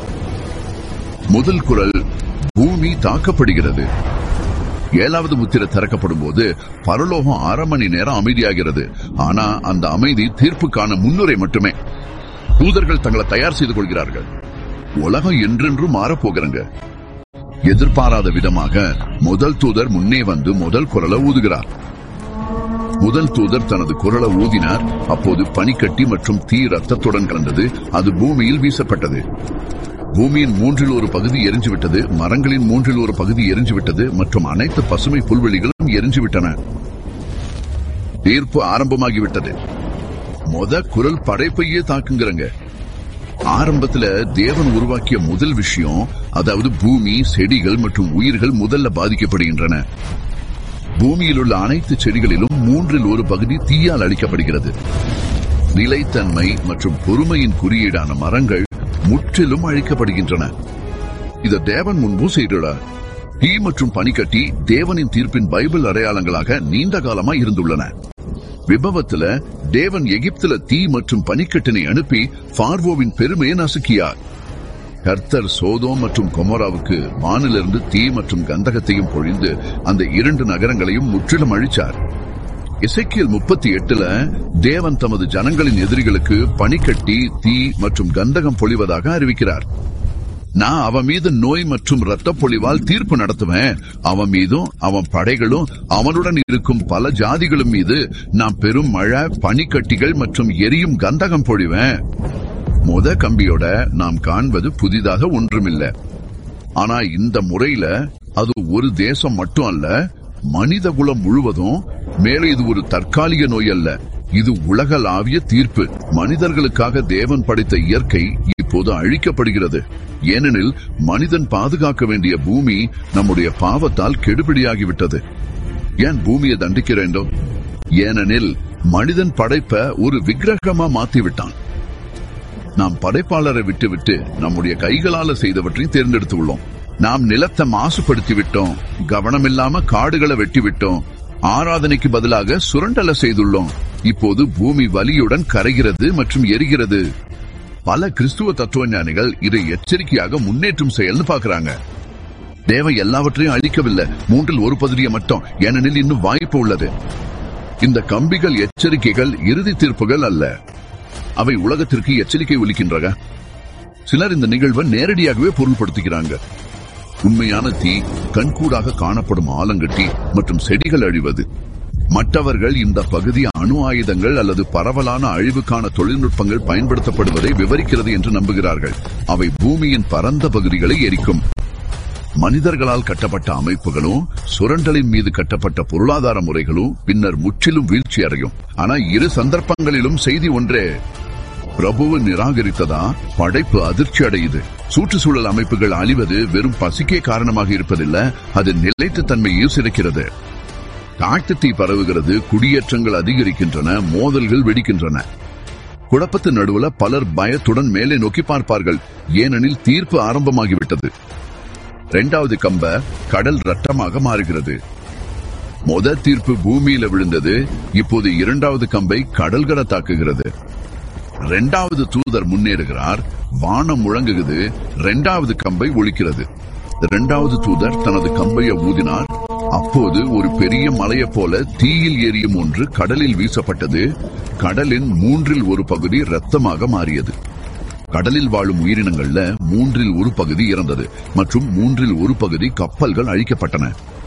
Speaker 2: முதல் குரல், பூமி தாக்கப்படுகிறது. 7வது முத்திரை திறக்கப்படும் போது பரலோகம் 1/2 மணி நேரம் அமைதியாகிறது. ஆனா அந்த அமைதி தீர்ப்புக்கான முன்னுரை மட்டுமே. தூதர்கள் தங்களை தயார் செய்து கொள்கிறார்கள். உலகம் என்றென்றும் மாறப்போகிறாங்க. எதிர்பாராத விதமாக முதல் தூதர் முன்னே வந்து முதல் குரலை ஊதுகிறார். முதல் தூதர் தனது குரலை ஊதினார். அப்போது பனிக்கட்டி மற்றும் தீ ரத்தத்துடன் கலந்தது. அது பூமியில் வீசப்பட்டது. பூமியின் 1/3 பகுதி எரிஞ்சுவிட்டது, மரங்களின் 1/3 பகுதி எரிஞ்சுவிட்டது மற்றும் அனைத்து பசுமை புல்வெளிகளும் எரிஞ்சுவிட்டன. தீர்ப்பு ஆரம்பமாகிவிட்டது. குரல் படைப்பையே தாக்குங்கிறங்க. ஆரம்பத்துல தேவன் உருவாக்கிய முதல் விஷயம், அதாவது பூமி, செடிகள் மற்றும் உயிர்கள் முதல்ல பாதிக்கப்படுகின்றன. பூமியில் உள்ள அனைத்து செடிகளிலும் 1/3 பகுதி தீயால் அழிக்கப்படுகிறது. நிலைத்தன்மை மற்றும் பொறுமையின் குறியீடான மரங்கள் முற்றிலும் அழிக்கப்படுகின்றன. இதை தேவன் முன்பும் செய்துள்ளார். தீ மற்றும் பனிக்கட்டி தேவனின் தீர்ப்பின் பைபிள் அடையாளங்களாக நீண்ட காலமா இருந்துள்ளன. விபவத்துல தேவன் எகிப்துல தீ மற்றும் பனிக்கட்டினை அனுப்பி பார்வோவின் பெருமையை நசுக்கியார். கர்த்தர் சோதோம் மற்றும் கொமோராவுக்கு வானிலிருந்து தீ மற்றும் கந்தகத்தையும் பொழிந்து அந்த 2 நகரங்களையும் முற்றிலும் அழிச்சார். எசேக்கியேல் 38ல தேவன் தமது ஜனங்களின் எதிரிகளுக்கு பனிக்கட்டி, தீ மற்றும் கந்தகம் பொழிவதாக அறிவிக்கிறார். நான் அவன் மீது நோய் மற்றும் இரத்த பொழிவால் தீர்ப்பு நடத்துவேன். அவன் மீதும் அவன் படைகளும் அவனுடன் இருக்கும் பல ஜாதிகளும் மீது நான் பெரும் மழை, பனிக்கட்டிகள் மற்றும் எரியும் கந்தகம் பொழிவேன். கம்பியோட நாம் காண்பது புதிதாக ஒன்றுமில்லை. ஆனா இந்த முறையில அது ஒரு தேசம் மட்டும் அல்ல, மனித குலம் முழுவதும். மேலே இது ஒரு தற்காலிக நோய் அல்ல, இது உலகளாவிய தீர்ப்பு. மனிதர்களுக்காக தேவன் படைத்த இயற்கை இப்போது அழிக்கப்படுகிறது. ஏனெனில் மனிதன் பாதுகாக்க வேண்டிய பூமி நம்முடைய பாவத்தால் கெடுபிடியாகிவிட்டது. ஏன் பூமியை தண்டிக்கிறேன்? ஏனெனில் மனிதன் படைப்ப ஒரு விக்கிரகமா மாத்திவிட்டான். நாம் படைப்பாளரை விட்டுவிட்டு நம்முடைய கைகளால செய்தவற்றை தேர்ந்தெடுத்து உள்ளோம். நாம் நிலத்தை மாசுபடுத்தி விட்டோம். கவனமில்லாம காடுகளை வெட்டி விட்டோம். ஆராதனைக்கு பதிலாக சுரண்டலை செய்துள்ளோம். இப்போது பூமி வலியுடன் கரைகிறது மற்றும் எரிகிறது. பல கிறிஸ்துவ தத்துவ ஞானிகள் இதை எச்சரிக்கையாக முன்னேற்றும் செயல்னு பாக்குறாங்க. தேவன் எல்லாவற்றையும் அழிக்கவில்லை, 1/3 பகுதியை மட்டும். ஏனெனில் இன்னும் வாய்ப்பு உள்ளது. இந்த கம்பிகள் எச்சரிக்கைகள் இறுதி தீர்ப்புகள் அல்ல, அவை உலகத்திற்கு எச்சரிக்கை ஒலிக்கின்றன. சிலர் இந்த நிகழ்வை நேரடியாகவே பொருள்படுத்துகிறாங்க. உண்மையான தீ, கண்கூடாக காணப்படும் ஆலங்கட்டி மற்றும் செடிகள் அழிவது. மற்றவர்கள் இந்த பகுதி அணு ஆயுதங்கள் அல்லது பரவலான அழிவுக்கான தொழில்நுட்பங்கள் பயன்படுத்தப்படுவதை விவரிக்கிறது என்று நம்புகிறார்கள். அவை பூமியின் பரந்த பகுதிகளை எரிக்கும். மனிதர்களால் கட்டப்பட்ட அமைப்புகளும் சுரண்டலின் மீது கட்டப்பட்ட பொருளாதார முறைகளும் பின்னர் முற்றிலும் வீழ்ச்சி அடையும். ஆனா இரு சந்தர்ப்பங்களிலும் செய்தி ஒன்றே, பிரபுவை நிராகரித்ததா படைப்பு அதிர்ச்சி அடையுது. சுற்றுச்சூழல் அமைப்புகள் அழிவது வெறும் பசிக்கே காரணமாக இருப்பதில்லை, அது நிலைத்த தன்மையை சிதைக்கிறது. காட்டு தீ பரவுகிறது, குடியேற்றங்கள் அதிகரிக்கின்றன, மோதல்கள் வெடிக்கின்றன. குழப்பத்தின் நடுவில் பலர் பயத்துடன் மேலே நோக்கி பார்ப்பார்கள், ஏனெனில் தீர்ப்பு ஆரம்பமாகிவிட்டது. இரண்டாவது கம்ப கடல் ரத்தமாக மாறுகிறது. முதல் தீர்ப்பு பூமியில விழுந்தது. இப்போது இரண்டாவது கம்பை கடல்களை தாக்குகிறது. இரண்டாவது தூதர் முன்னேறுகிறார். வானம் முழங்குகிறது. இரண்டாவது கம்பை ஒலிக்கிறது. இரண்டாவது தூதர் தனது கம்பையை ஊதினார். அப்போது ஒரு பெரிய மலையை போல தீயில் எரியும் ஒன்று கடலில் வீசப்பட்டது. கடலின் 1/3 பகுதி இரத்தமாக மாறியது. கடலில் வாழும் உயிரினங்கள்ல 1/3 பகுதி இறந்தது மற்றும் 1/3 பகுதி கப்பல்கள் அழிக்கப்பட்டன.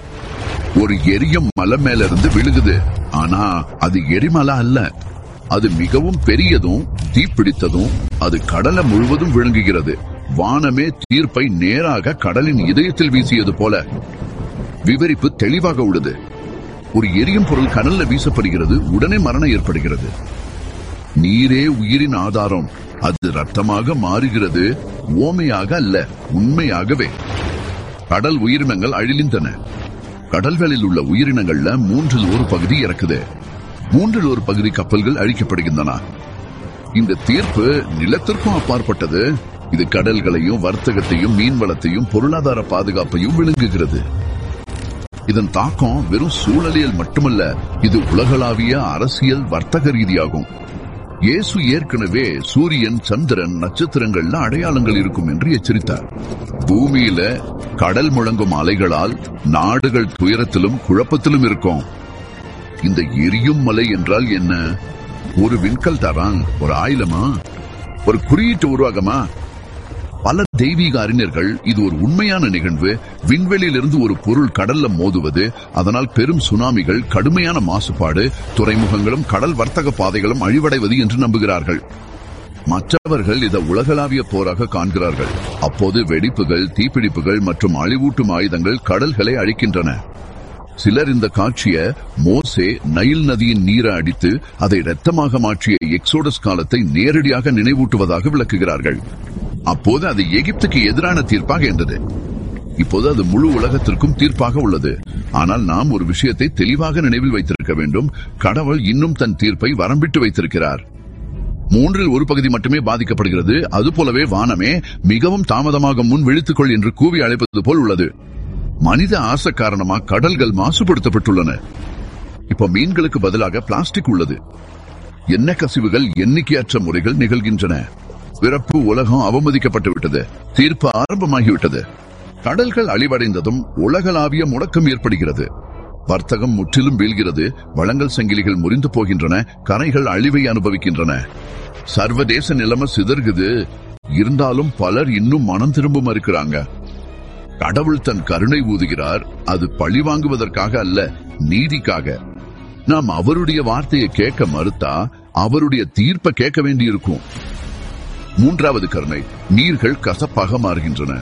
Speaker 2: ஒரு எரியும் மலை மேல இருந்து விழுகுது. ஆனா அது எரிமலை அல்ல. அது மிகவும் பெரியதும் தீப்பிடித்ததும். அது கடலை முழுவதும் விழுங்குகிறது. வானமே தீர்ப்பை நேராக கடலின் இதயத்தில் வீசியது போல. விவரிப்பு தெளிவாக உள்ளது. ஒரு எரியும் பொருள் கடல்ல வீசப்படுகிறது. உடனே மரணம் ஏற்படுகிறது. நீரே உயிரின் ஆதாரம். அது ரத்தமாக மாறுகிறது. ஓமையாக அல்ல, உண்மையாகவே. கடல் உயிரினங்கள் அழிந்தன. கடல்களில் உள்ள உயிரினங்கள்ல 1/3 பகுதி இறக்குது. 1/3 பகுதி கப்பல்கள் அழிக்கப்படுகின்றன. இந்த தீர்ப்பு நிலத்திற்கும் அப்பாற்பட்டது. இது கடல்களையும் வர்த்தகத்தையும் மீன்வளத்தையும் பொருளாதார பாதுகாப்பையும் விழுங்குகிறது. இதன் தாக்கம் வெறும் சூழலியல் மட்டுமல்ல, இது உலகளாவிய அரசியல் வர்த்தக ரீதியாகும். இயேசு ஏற்கனவே சூரியன், சந்திரன், நட்சத்திரங்கள்ல அடையாளங்கள் இருக்கும் என்று எச்சரித்தார். பூமியில கடல் முழங்கும் அலைகளால் நாடுகள் துயரத்திலும் குழப்பத்திலும் இருக்கும். இந்த எரியும் மலை என்றால் என்ன? ஒரு விண்கல் தரான், ஒரு ஆயுதமா, ஒரு குறியீட்டு உருவாகமா? பல தெய்வீக அறிஞர்கள் இது ஒரு உண்மையான நிகழ்வு, விண்வெளியிலிருந்து ஒரு பொருள் கடல்ல மோதுவது, அதனால் பெரும் சுனாமிகள், கடுமையான மாசுபாடு, துறைமுகங்களும் கடல் வர்த்தக பாதைகளும் அழிவடைவது என்று நம்புகிறார்கள். மற்றவர்கள் இதை உலகளாவிய போராக காண்கிறார்கள். அப்போது வெடிப்புகள், தீப்பிடிப்புகள் மற்றும் அழிவூட்டும் ஆயுதங்கள் கடல்களை அழிக்கின்றன. சிலர் இந்த காட்சியை மோசே நைல் நதியின் நீரை அடித்து அதை இரத்தமாக மாற்றிய எக்ஸோடஸ் காலத்தை நேரடியாக நினைவூட்டுவதாக விளக்குகிறார்கள். அப்போது அது எகிப்துக்கு எதிரான தீர்ப்பாக இருந்தது. இப்போது அது முழு உலகத்திற்கும் தீர்ப்பாக உள்ளது. ஆனால் நாம் ஒரு விஷயத்தை தெளிவாக நினைவில் வைத்திருக்க வேண்டும். கடவுள் இன்னும் தன் தீர்ப்பை வரம்பிட்டு வைத்திருக்கிறார். 1/3 பகுதி மட்டுமே பாதிக்கப்படுகிறது. அதுபோலவே வானமே மிகவும் தாமதமாக முன் விழித்துக்கொள் என்று கூவி அழைப்பது போல் உள்ளது. மனித ஆசை காரணமாக கடல்கள் மாசுபடுத்தப்பட்டுள்ளன. இப்ப மீன்களுக்கு பதிலாக பிளாஸ்டிக் உள்ளது. எண்ணெய் கசிவுகள் எண்ணிக்கையற்ற முறைகள் நிகழ்கின்றன. பிறப்பு உலகம் அவமதிக்கப்பட்டு விட்டது. தீர்ப்பு ஆரம்பமாகிவிட்டது. கடல்கள் அழிவடைந்ததும் உலகளாவிய முடக்கம் ஏற்படுகிறது. வர்த்தகம் முற்றிலும் வீழ்கிறது. வளங்கள் சங்கிலிகள் முறிந்து போகின்றன. கரைகள் அழிவை அனுபவிக்கின்றன. சர்வதேச நிலைமை சிதறுகிறது. இருந்தாலும் பலர் இன்னும் மனம் திரும்ப மறுக்கிறாங்க. கடவுள் தன் கருணை ஊதுகிறார். அது பழி வாங்குவதற்காக அல்ல, நீதிக்காக. நாம் அவருடைய வார்த்தையை கேட்க மறுத்தா அவருடைய தீர்ப்பை கேட்க வேண்டியிருக்கும். 3வது கருணை, நீர்கள் கசப்பாக மாறுகின்றன.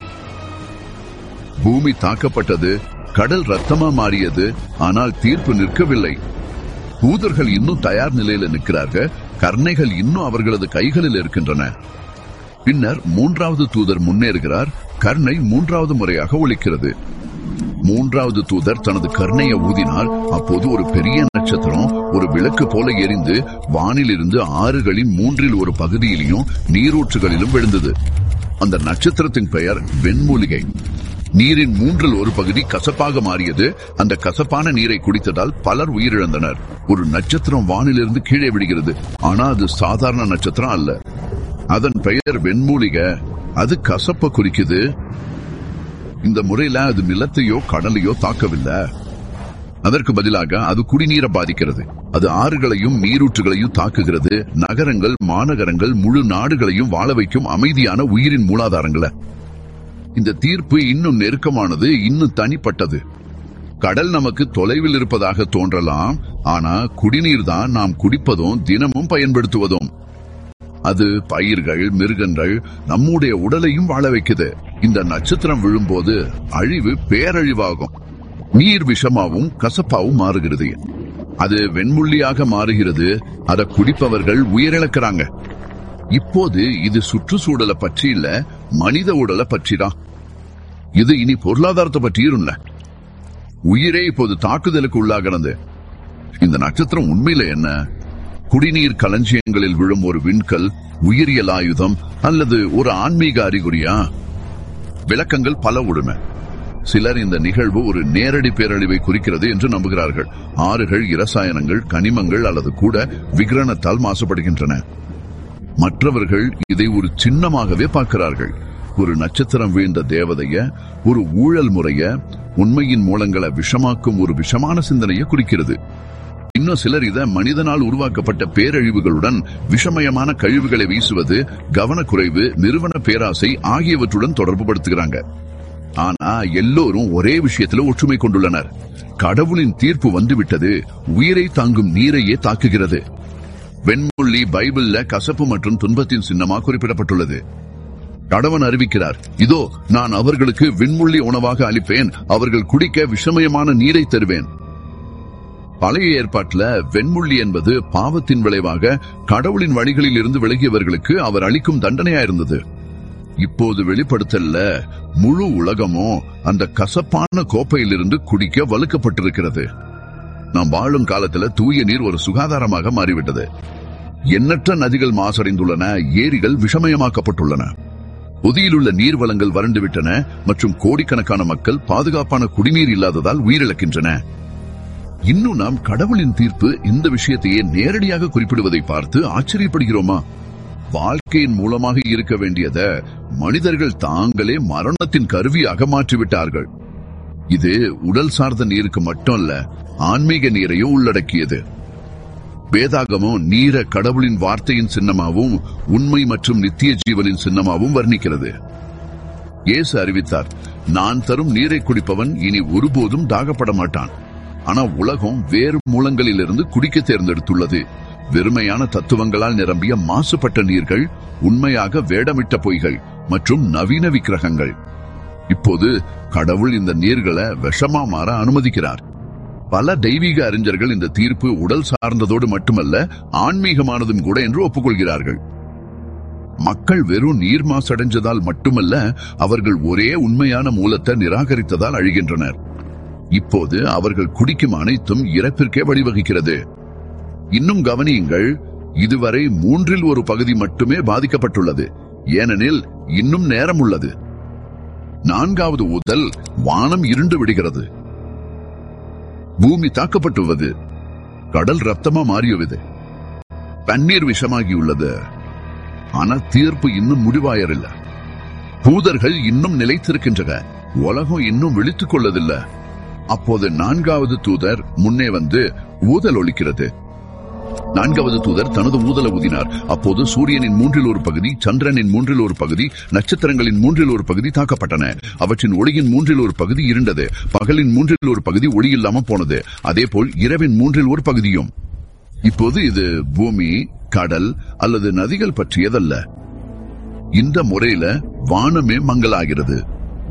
Speaker 2: பூமி தாக்கப்பட்டது. கடல் ரத்தமா மாறியது. ஆனால் தீர்ப்பு நிற்கவில்லை. தூதர்கள் இன்னும் தயார் நிலையில் நிற்கிறார்கள். கருணைகள் இன்னும் அவர்களது கைகளில் இருக்கின்றன. பின்னர் 3வது தூதர் முன்னேறுகிறார். கருணை 3வது முறையாக ஒலிக்கிறது. 3வது தூதர் தனது கருணையை ஊதினார். அப்போது ஒரு பெரிய நட்சத்திரம் ஒரு விளக்கு போல எரிந்து வானில் இருந்து ஆறுகளின் 1/3 பகுதியிலும் நீரூற்றுகளிலும் விழுந்தது. அந்த நட்சத்திரத்தின் பெயர் வெண்மூலிகை. நீரின் 1/3 பகுதி கசப்பாக மாறியது. அந்த கசப்பான நீரை குடித்ததால் பலர் உயிரிழந்தனர். ஒரு நட்சத்திரம் வானிலிருந்து கீழே விடுகிறது. ஆனால் அது சாதாரண நட்சத்திரம் அல்ல. அதன் பெயர் வெண்மூலிகை. அது கசப்பை குறிக்குது. இந்த முறையில அது நிலத்தையோ கடலையோ தாக்கவில்லை. அதற்கு பதிலாக அது குடிநீரை பாதிக்கிறது. அது ஆறுகளையும் நீரூற்றுகளையும் தாக்குகிறது. நகரங்கள், மாநகரங்கள், முழு நாடுகளையும் வாழ வைக்கும் அமைதியான உயிரின் மூலாதாரங்களை. இந்த தீர்ப்பு இன்னும் நெருக்கமானது, இன்னும் தனிப்பட்டது. கடல் நமக்கு தொலைவில் இருப்பதாக தோன்றலாம். ஆனா குடிநீர் தான் நாம் குடிப்பதும் தினமும் பயன்படுத்துவதும். அது பயிர்கள், மிருகங்கள், நம்முடைய உடலையும் வாழ வைக்குது. இந்த நட்சத்திரம் விழும்போது அழிவு பேரழிவாகும். நீர் விஷமாவும் கசப்பாவும் மாறுகிறது. அது வெண்முள்ளியாக மாறுகிறது. அதை குடிப்பவர்கள் உயிரிழக்கிறாங்க. இப்போது இது சுற்றுச்சூழலை பற்றி இல்ல, மனித உடலை பற்றிதான். இது இனி பொருளாதாரத்தை பற்றியும் இல்ல. உயிரே இப்போது தாக்குதலுக்கு உள்ளாகிறது. இந்த நட்சத்திரம் உண்மையில என்ன? குடிநீர் களஞ்சியங்களில் விழும் ஒரு விண்கல், உயிரியல் ஆயுதம் அல்லது ஒரு ஆன்மீக அறிகுறியா? விளக்கங்கள் பல உடுமை. சிலர் இந்த நிகழ்வு ஒரு நேரடி பேரழிவை குறிக்கிறது என்று நம்புகிறார்கள். ஆறுகள், இரசாயனங்கள், கனிமங்கள் அல்லது கூட விக்கிரணத்தால் மாசுபடுகின்றன. மற்றவர்கள் இதை ஒரு சின்னமாகவே பார்க்கிறார்கள். ஒரு நட்சத்திரம் வீழ்ந்த தேவதைய, ஒரு ஊழல் முறைய, உண்மையின் மூலங்களை விஷமாக்கும் ஒரு விஷமான சிந்தனையை குறிக்கிறது. இன்னும் சிலர் இதை மனிதனால் உருவாக்கப்பட்ட பேரழிவுகளுடன், விஷமயமான கழிவுகளை வீசுவது, கவனக்குறைவு, நிறுவன பேராசை ஆகியவற்றுடன் தொடர்பு படுத்துகிறாங்க. ஆனா எல்லோரும் ஒரே விஷயத்துல ஒற்றுமை கொண்டுள்ளனர். கடவுளின் தீர்ப்பு வந்துவிட்டது. உயிரை தாங்கும் நீரையே தாக்குகிறது. வெண்முள்ளி பைபிள்ல கசப்பு மற்றும் துன்பத்தின் சின்னமா குறிப்பிடப்பட்டுள்ளது. கடவுள் அறிவிக்கிறார், இதோ நான் அவர்களுக்கு விண்முள்ளி உணவாக அளிப்பேன், அவர்கள் குடிக்க விஷமயமான நீரை தருவேன். பழைய ஏற்பாட்டுல வெண்முள்ளி என்பது பாவத்தின் விளைவாக கடவுளின் வழிகளில் இருந்து விலகியவர்களுக்கு அவர் அளிக்கும் தண்டனையா இருந்தது. இப்போது வெளிப்படுத்தல்ல முழு உலகமும் அந்த கசப்பான கோப்பையிலிருந்து குடிக்க வலுக்கப்பட்டிருக்கிறது. நாம் வாழும் காலத்துல தூய நீர் ஒரு சுகாதாரமாக மாறிவிட்டது. எண்ணற்ற நதிகள் மாசடைந்துள்ளன, ஏரிகள் விஷமயமாக்கப்பட்டுள்ளன, பொதியிலுள்ள நீர் வளங்கள் வறண்டுவிட்டன மற்றும் கோடிக்கணக்கான மக்கள் பாதுகாப்பான குடிநீர் இல்லாததால் உயிரிழக்கின்றன. இன்னும் நாம் கடவுளின் தீர்ப்பு இந்த விஷயத்தையே நேரடியாக குறிப்பிடுவதை பார்த்து ஆச்சரியப்படுகிறோமா? வாழ்க்கையின் மூலமாக இருக்க வேண்டியத மனிதர்கள் தாங்களே மரணத்தின் கருவியாக மாற்றிவிட்டார்கள். இது உடல் சார்ந்த நீருக்கு மட்டும் அல்ல, ஆன்மீக நீரையும் உள்ளடக்கியது. வேதாகமம் நீரை கடவுளின் வார்த்தையின் சின்னமாகவும் உண்மை மற்றும் நித்திய ஜீவனின் சின்னமாகவும் வர்ணிக்கிறது. இயேசு அறிவித்தார், நான் தரும் நீரை குடிப்பவன் இனி ஒருபோதும் தாகப்பட மாட்டான். ஆனா உலகம் வேறு மூலங்களிலிருந்து குடிக்க தேர்ந்தெடுத்துள்ளது. வெறுமையான தத்துவங்களால் நிரம்பிய மாசுபட்ட நீர்கள், உண்மையாக வேடமிட்ட பொய்கள் மற்றும் நவீன விக்கிரகங்கள். இப்போது கடவுள் இந்த நீர்களை விஷமா மாற அனுமதிக்கிறார். பல தெய்வீக அறிஞர்கள் இந்த தீர்ப்பு உடல் சார்ந்ததோடு மட்டுமல்ல, ஆன்மீகமானதும் கூட என்று ஒப்புக்கொள்கிறார்கள். மக்கள் வெறும் நீர் மாசடைஞ்சதால் மட்டுமல்ல, அவர்கள் ஒரே உண்மையான மூலத்தை நிராகரித்ததால் அழிகின்றனர். இப்போது அவர்கள் குடிக்கும் அனைத்தும் இறப்பிற்கே வழிவகுக்கிறது. இன்னும் கவனியுங்கள், இதுவரை 1/3 மட்டுமே பாதிக்கப்பட்டுள்ளது. ஏனெனில் இன்னும் நேரம் உள்ளது. 4வது ஊதல், வானம் இருண்டு விடுகிறது, பூமி தாக்கப்பட்டுள்ளது, கடல் ரத்தமா மாறியுள்ளது, தண்ணீர் விஷமாகியுள்ளது. ஆனா தீர்ப்பு இன்னும் முடிவாயரில்லை. தூதர்கள் இன்னும் நிலைத்திருக்கின்றன. உலகம் இன்னும் விழித்துக் கொள்ளதில்லை. அப்போது 4வது தூதர் முன்னே வந்து ஊதல் ஒலிக்கிறது. 4வது தூதர் தனது ஊதலை ஊதினார். அப்போது சூரியனின் 1/3 பகுதி, சந்திரனின் 1/3 பகுதி, நட்சத்திரங்களின் 1/3 பகுதி தாக்கப்பட்டன. அவற்றின் ஒளியின் 1/3 பகுதி இருண்டது. பகலின் 1/3 பகுதி ஒளி இல்லாம போனது. அதேபோல் இரவின் 1/3 பகுதியும். இப்போது இது பூமி, கடல் அல்லது நதிகள் பற்றியதல்ல. இந்த முறையில வானமே மங்கலாகிறது.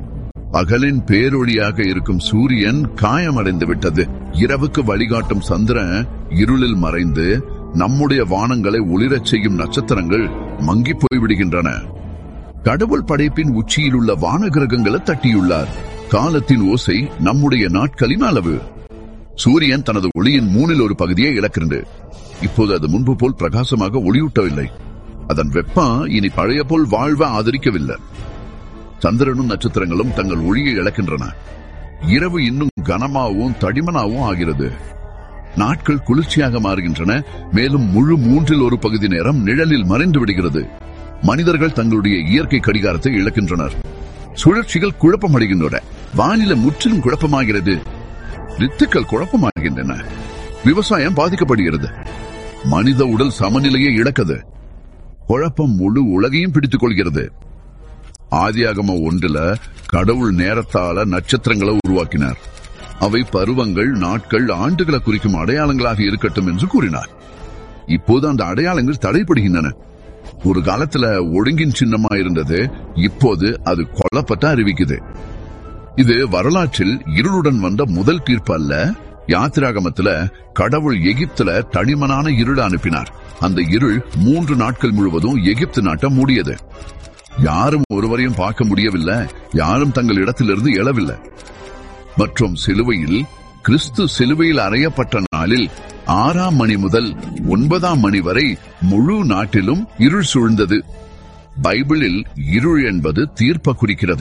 Speaker 2: பகலின் பேரொளியாக இருக்கும் சூரியன் காயமடைந்து விட்டது. இரவுக்கு வழிகாட்டும் சந்திரன் இருளில் மறைந்து, நம்முடைய வானங்களை ஒளிரச் செய்யும் நட்சத்திரங்கள் மங்கி போய்விடுகின்றன. கடவுள் படைப்பின் உச்சியில் உள்ள வான கிரகங்களை தட்டியுள்ளார். காலத்தின் ஓசை நம்முடைய நாட்களின் அளவு. சூரியன் தனது ஒளியின் 1/3 பகுதியை இழக்கிறது. இப்போது அது முன்பு போல் பிரகாசமாக ஒளியூட்டவில்லை. அதன் வெப்பம் இனி பழைய போல் வாழ்வ ஆதரிக்கவில்லை. சந்திரனும் நட்சத்திரங்களும் தங்கள் ஒளியை இழக்கின்றன. இரவு இன்னும் கனமாகவும் தடிமனாகவும் ஆகிறது. நாட்கள் குளிர்ச்சியாக மாறுகின்றன. மேலும் முழு 1/3 பகுதி நேரம் நிழலில் மறைந்து விடுகிறது. மனிதர்கள் தங்களுடைய இயற்கை கடிகாரத்தை இழக்கின்றனர். சுழற்சிகள் குழப்பமடைகின்றன. வானிலை முற்றிலும் குழப்பமாகிறது. ரித்துக்கள் குழப்பமாகின்றன. விவசாயம் பாதிக்கப்படுகிறது. மனித உடல் சமநிலையை இழக்குது. குழப்பம் முழு உலகையும் பிடித்துக் கொள்கிறது. ஆதியாகமம் 1 கடவுள் நேரத்தால நட்சத்திரங்களை உருவாக்கினார். அவை பருவங்கள், நாட்கள், ஆண்டுகளை குறிக்கும் அடையாளங்களாக இருக்கட்டும் என்று கூறினார். இப்போது அந்த அடையாளங்கள் தடைப்படுகின்றன. ஒரு காலத்துல ஒழுங்கின் சின்னமா இருந்தது, இப்போது அது கொல்லப்பட்ட அறிவிக்குது. இது வரலாற்றில் இருளுடன் வந்த முதல் தீர்ப்பு அல்ல. யாத்திராகமத்துல கடவுள் எகிப்துல தடிமனான இருளை அனுப்பினார். அந்த இருள் 3 நாட்கள் முழுவதும் எகிப்து நாட்டை மூடியது. யாரும் ஒருவரையும் பார்க்க முடியவில்லை. யாரும் தங்கள் இடத்திலிருந்து எழவில்லை. மற்றும் சிலுவையில் கிறிஸ்து சிலுவையில் அறையப்பட்ட நாளில் 6ஆம் மணி முதல் 9ஆம் மணி வரை முழு நாட்டிலும் இருள் சூழ்ந்தது. பைபிளில் இருள் என்பது தீர்ப்பை குறிக்கிறது.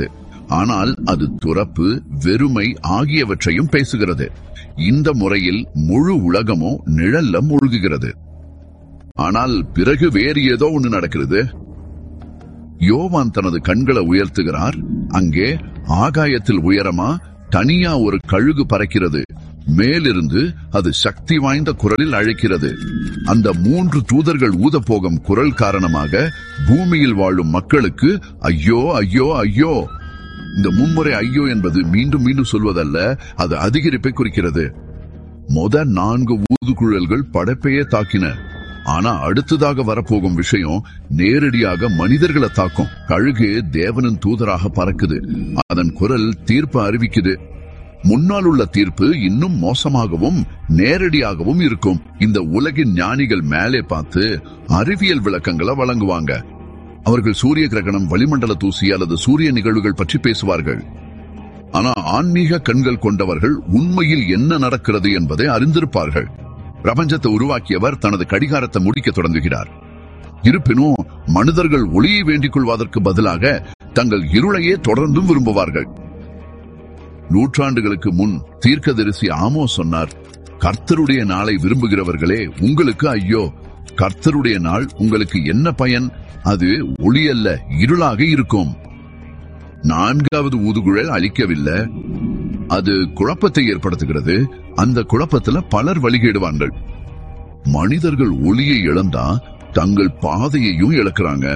Speaker 2: ஆனால் அது துறப்பு, வெறுமை ஆகியவற்றையும் பேசுகிறது. இந்த முறையில் முழு உலகமும் நிழல்ல மூழ்குகிறது. ஆனால் பிறகு வேறு ஏதோ ஒன்று நடக்கிறது. யோவான் தனது கண்களை உயர்த்துகிறார். அங்கே ஆகாயத்தில் உயரமா தனியா ஒரு கழுகு பறக்கிறது. மேலிருந்து அது சக்தி வாய்ந்த குரலில் அழைக்கிறது. அந்த 3 தூதர்கள் ஊதப்போகும் குரல் காரணமாக பூமியில் வாழும் மக்களுக்கு ஐயோ ஐயோ ஐயோ. இந்த மும்முறை ஐயோ என்பது மீண்டும் மீண்டும் சொல்வதல்ல, அது அதிகரிப்பை குறிக்கிறது. 4 ஊதுகுழல்கள் படைப்பையே தாக்கின. ஆனா அடுத்ததாக வரப்போகும் விஷயம் நேரடியாக மனிதர்களை தாக்கும். கழுகு தேவனின் தூதராக பறக்குது. அதன் குரல் தீர்ப்பு அறிவிக்குது. முன்னால் உள்ள தீர்ப்பு இன்னும் மோசமாகவும் நேரடியாகவும் இருக்கும். இந்த உலகின் ஞானிகள் மேலே பார்த்து அறிவியல் விளக்கங்களை வழங்குவாங்க. அவர்கள் சூரிய கிரகணம், வளிமண்டல தூசி அல்லது சூரிய நிகழ்வுகள் பற்றி பேசுவார்கள். ஆனா ஆன்மீக கண்கள் கொண்டவர்கள் உண்மையில் என்ன நடக்கிறது என்பதை அறிந்திருப்பார்கள். பிரபஞ்சத்தை உருவாக்கியவர் தனது கடிகாரத்தை முடிக்க தொடங்குகிறார். இருப்பினும் மனிதர்கள் ஒளியை வேண்டிக் கொள்வதற்கு பதிலாக தங்கள் இருளையே தொடர்ந்தும் விரும்புவார்கள். நூற்றாண்டுகளுக்கு முன் தீர்க்கதரிசி ஆமோஸ் சொன்னார், கர்த்தருடைய நாளை விரும்புகிறவர்களே உங்களுக்கு ஐயோ. கர்த்தருடைய நாள் உங்களுக்கு என்ன பயன்? அது ஒளி அல்ல, இருளாக இருக்கும். 4வது ஊதுகுழல் அளிக்கவில்லை. அது குழப்பத்தை ஏற்படுத்துகிறது. அந்த குழப்பத்துல பலர் வழிகேடுவார்கள். மனிதர்கள் ஒளியை இழந்தா தங்கள் பாதையையும் இழக்கிறாங்க.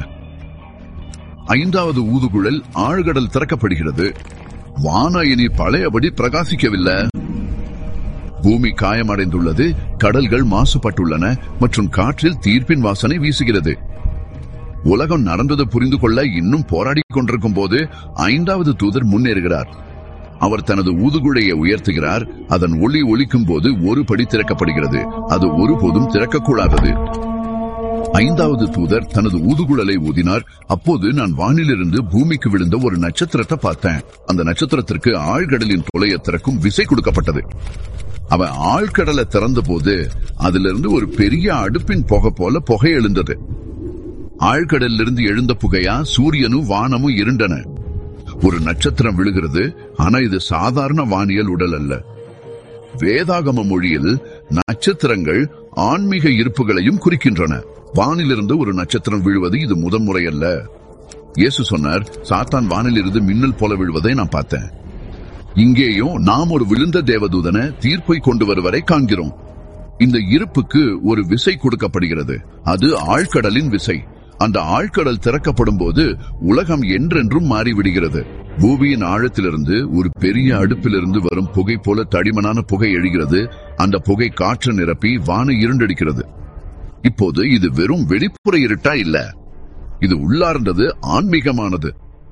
Speaker 2: 5வது ஊதுகுழல் ஆழ்கடல் திறக்கப்படுகிறது. வானம் இனி பழையபடி பிரகாசிக்கவில்லை. பூமி காயமடைந்துள்ளது, கடல்கள் மாசுபட்டுள்ளன மற்றும் காற்றில் தீர்ப்பின் வாசனை வீசுகிறது. உலகம் நடந்தது புரிந்து கொள்ள இன்னும் போராடி கொண்டிருக்கும் போது 5வது தூதர் முன்னேறுகிறார். அவர் தனது ஊதுகுழையை உயர்த்துகிறார். அதன் ஒளி ஒலிக்கும் போது ஒரு படி திறக்கப்படுகிறது. அது ஒருபோதும் திறக்கக்கூடாதது. 5வது தூதர் தனது ஊதுகுழலை ஊதினார். அப்போது நான் வானிலிருந்து பூமிக்கு விழுந்த ஒரு நட்சத்திரத்தை பார்த்தேன். அந்த நட்சத்திரத்திற்கு ஆழ்கடலின் தொலையை திறக்கும் விசை கொடுக்கப்பட்டது. அவன் ஆழ்கடலை திறந்த போது அதிலிருந்து ஒரு பெரிய அடுப்பின் புகை போல புகை எழுந்தது. ஆழ்கடலிலிருந்து எழுந்த புகையா சூரியனும் வானமும் இருண்டன. ஒரு நட்சத்திரம் விழுகிறது. ஆனா இது சாதாரண வானியல் உடல் அல்ல. வேதாகம மொழியில் நட்சத்திரங்கள் ஆன்மீக இருப்புகளையும் குறிக்கின்றன. வானிலிருந்து ஒரு நட்சத்திரம் விழுவது இது முதன்முறை அல்ல. இயேசு சொன்னார், சாத்தான் வானிலிருந்து மின்னல் போல விழுவதை நான் பார்த்தேன். இங்கேயும் நாம் ஒரு விழுந்த தேவதூதனை தீர்ப்பை கொண்டு வருவரை காண்கிறோம். இந்த இருப்புக்கு ஒரு விசை கொடுக்கப்படுகிறது. அது ஆழ்கடலின் விசை. அந்த ஆழ்கடல் திறக்கப்படும் போது உலகம் என்றென்றும் மாறிவிடுகிறது. பூமியின் ஆழத்திலிருந்து ஒரு பெரிய அடுப்பிலிருந்து வரும் புகை போல தடிமனான புகை எழுகிறது. அந்த புகை காற்று நிரப்பி வான இருண்டடிக்கிறது. இப்போது இது வெறும் வெளிப்புற இருட்டா இல்ல, இது உள்ளார்ந்தது, ஆன்மீகமானது.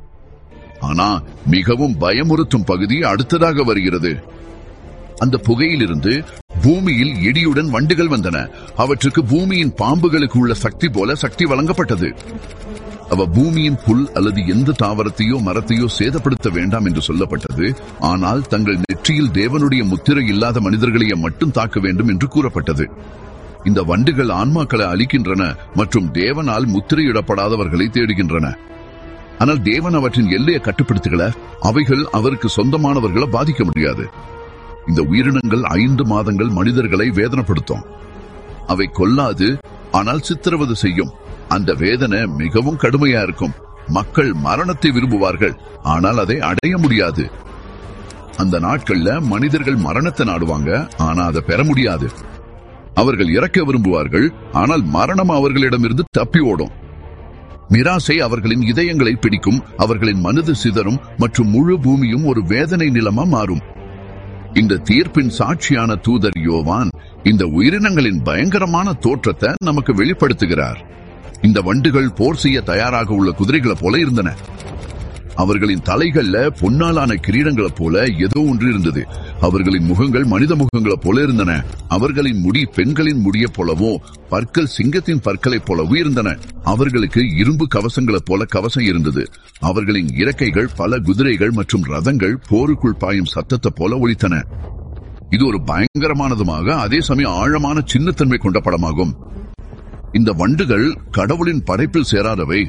Speaker 2: ஆனா மிகவும் பயமுறுத்தும் பகுதி அடுத்ததாக வருகிறது. அந்த புகையிலிருந்து பூமியில் இடியுடன் வண்டுகள் வந்தன. அவற்றுக்கு பூமியின் பாம்புகளுக்கு உள்ள சக்தி போல சக்தி வழங்கப்பட்டது. அவ பூமியின் புல் அல்லது எந்த தாவரத்தையோ மரத்தையோ சேதப்படுத்த வேண்டாம் என்று சொல்லப்பட்டது. ஆனால் தங்கள் நெற்றியில் தேவனுடைய முத்திரை இல்லாத மனிதர்களையே மட்டும் தாக்க வேண்டும் என்று கூறப்பட்டது. இந்த வண்டுகள் ஆன்மாக்களை அழிக்கின்றன மற்றும் தேவனால் முத்திரையிடப்படாதவர்களை தேடுகின்றன. ஆனால் தேவன் அவற்றின் எல்லையை கட்டுப்படுத்துகிற அவைகள் அவருக்கு சொந்தமானவர்களை பாதிக்க முடியாது. இந்த உயிரினங்கள் 5 மாதங்கள் மனிதர்களை வேதனைப்படுத்தும். அவை கொல்லாது, ஆனால் சித்திரவதை செய்யும். அந்த வேதனை மிகவும் கடுமையா இருக்கும். மக்கள் மரணத்தை விரும்புவார்கள், ஆனால் அதை அடைய முடியாது. அந்த நாட்கள்ல மனிதர்கள் மரணத்தை நாடுவாங்க, ஆனா அதை பெற முடியாது. அவர்கள் இறக்க விரும்புவார்கள், ஆனால் மரணம் அவர்களிடமிருந்து தப்பி ஓடும். மிராசை அவர்களின் இதயங்களை பிடிக்கும், அவர்களின் மனது சிதறும் மற்றும் முழு பூமியும் ஒரு வேதனை நிலமா மாறும். இந்த தீர்ப்பின் சாட்சியான தூதர் யோவான் இந்த உயிரினங்களின் பயங்கரமான தோற்றத்தை நமக்கு வெளிப்படுத்துகிறார். இந்த வண்டுகள் போர் செய்ய தயாராக உள்ள குதிரைகளை போல இருந்தன. அவர்களின் தலைகள்ல பொன்னாலான கிரீடங்களை போல ஏதோ ஒன்று இருந்தது. அவர்களின் முகங்கள் மனித முகங்களை போல இருந்தன. அவர்களின் முடி பெண்களின் முடிய போலவோ பற்கள் சிங்கத்தின் பற்களைப் போலவோ இருந்தன. அவர்களுக்கு இரும்பு கவசங்களைப் போல கவசம் இருந்தது. அவர்களின் இறக்கைகள் பல குதிரைகள் மற்றும் ரதங்கள் போருக்குள் பாயும் சத்தத்தை போல ஒலித்தன. இது ஒரு பயங்கரமானதுமாக அதே சமயம் ஆழமான சின்னத்தன்மை கொண்ட படமாகும். இந்த வண்டுகள் கடவுளின் படைப்பில் சேராதவை.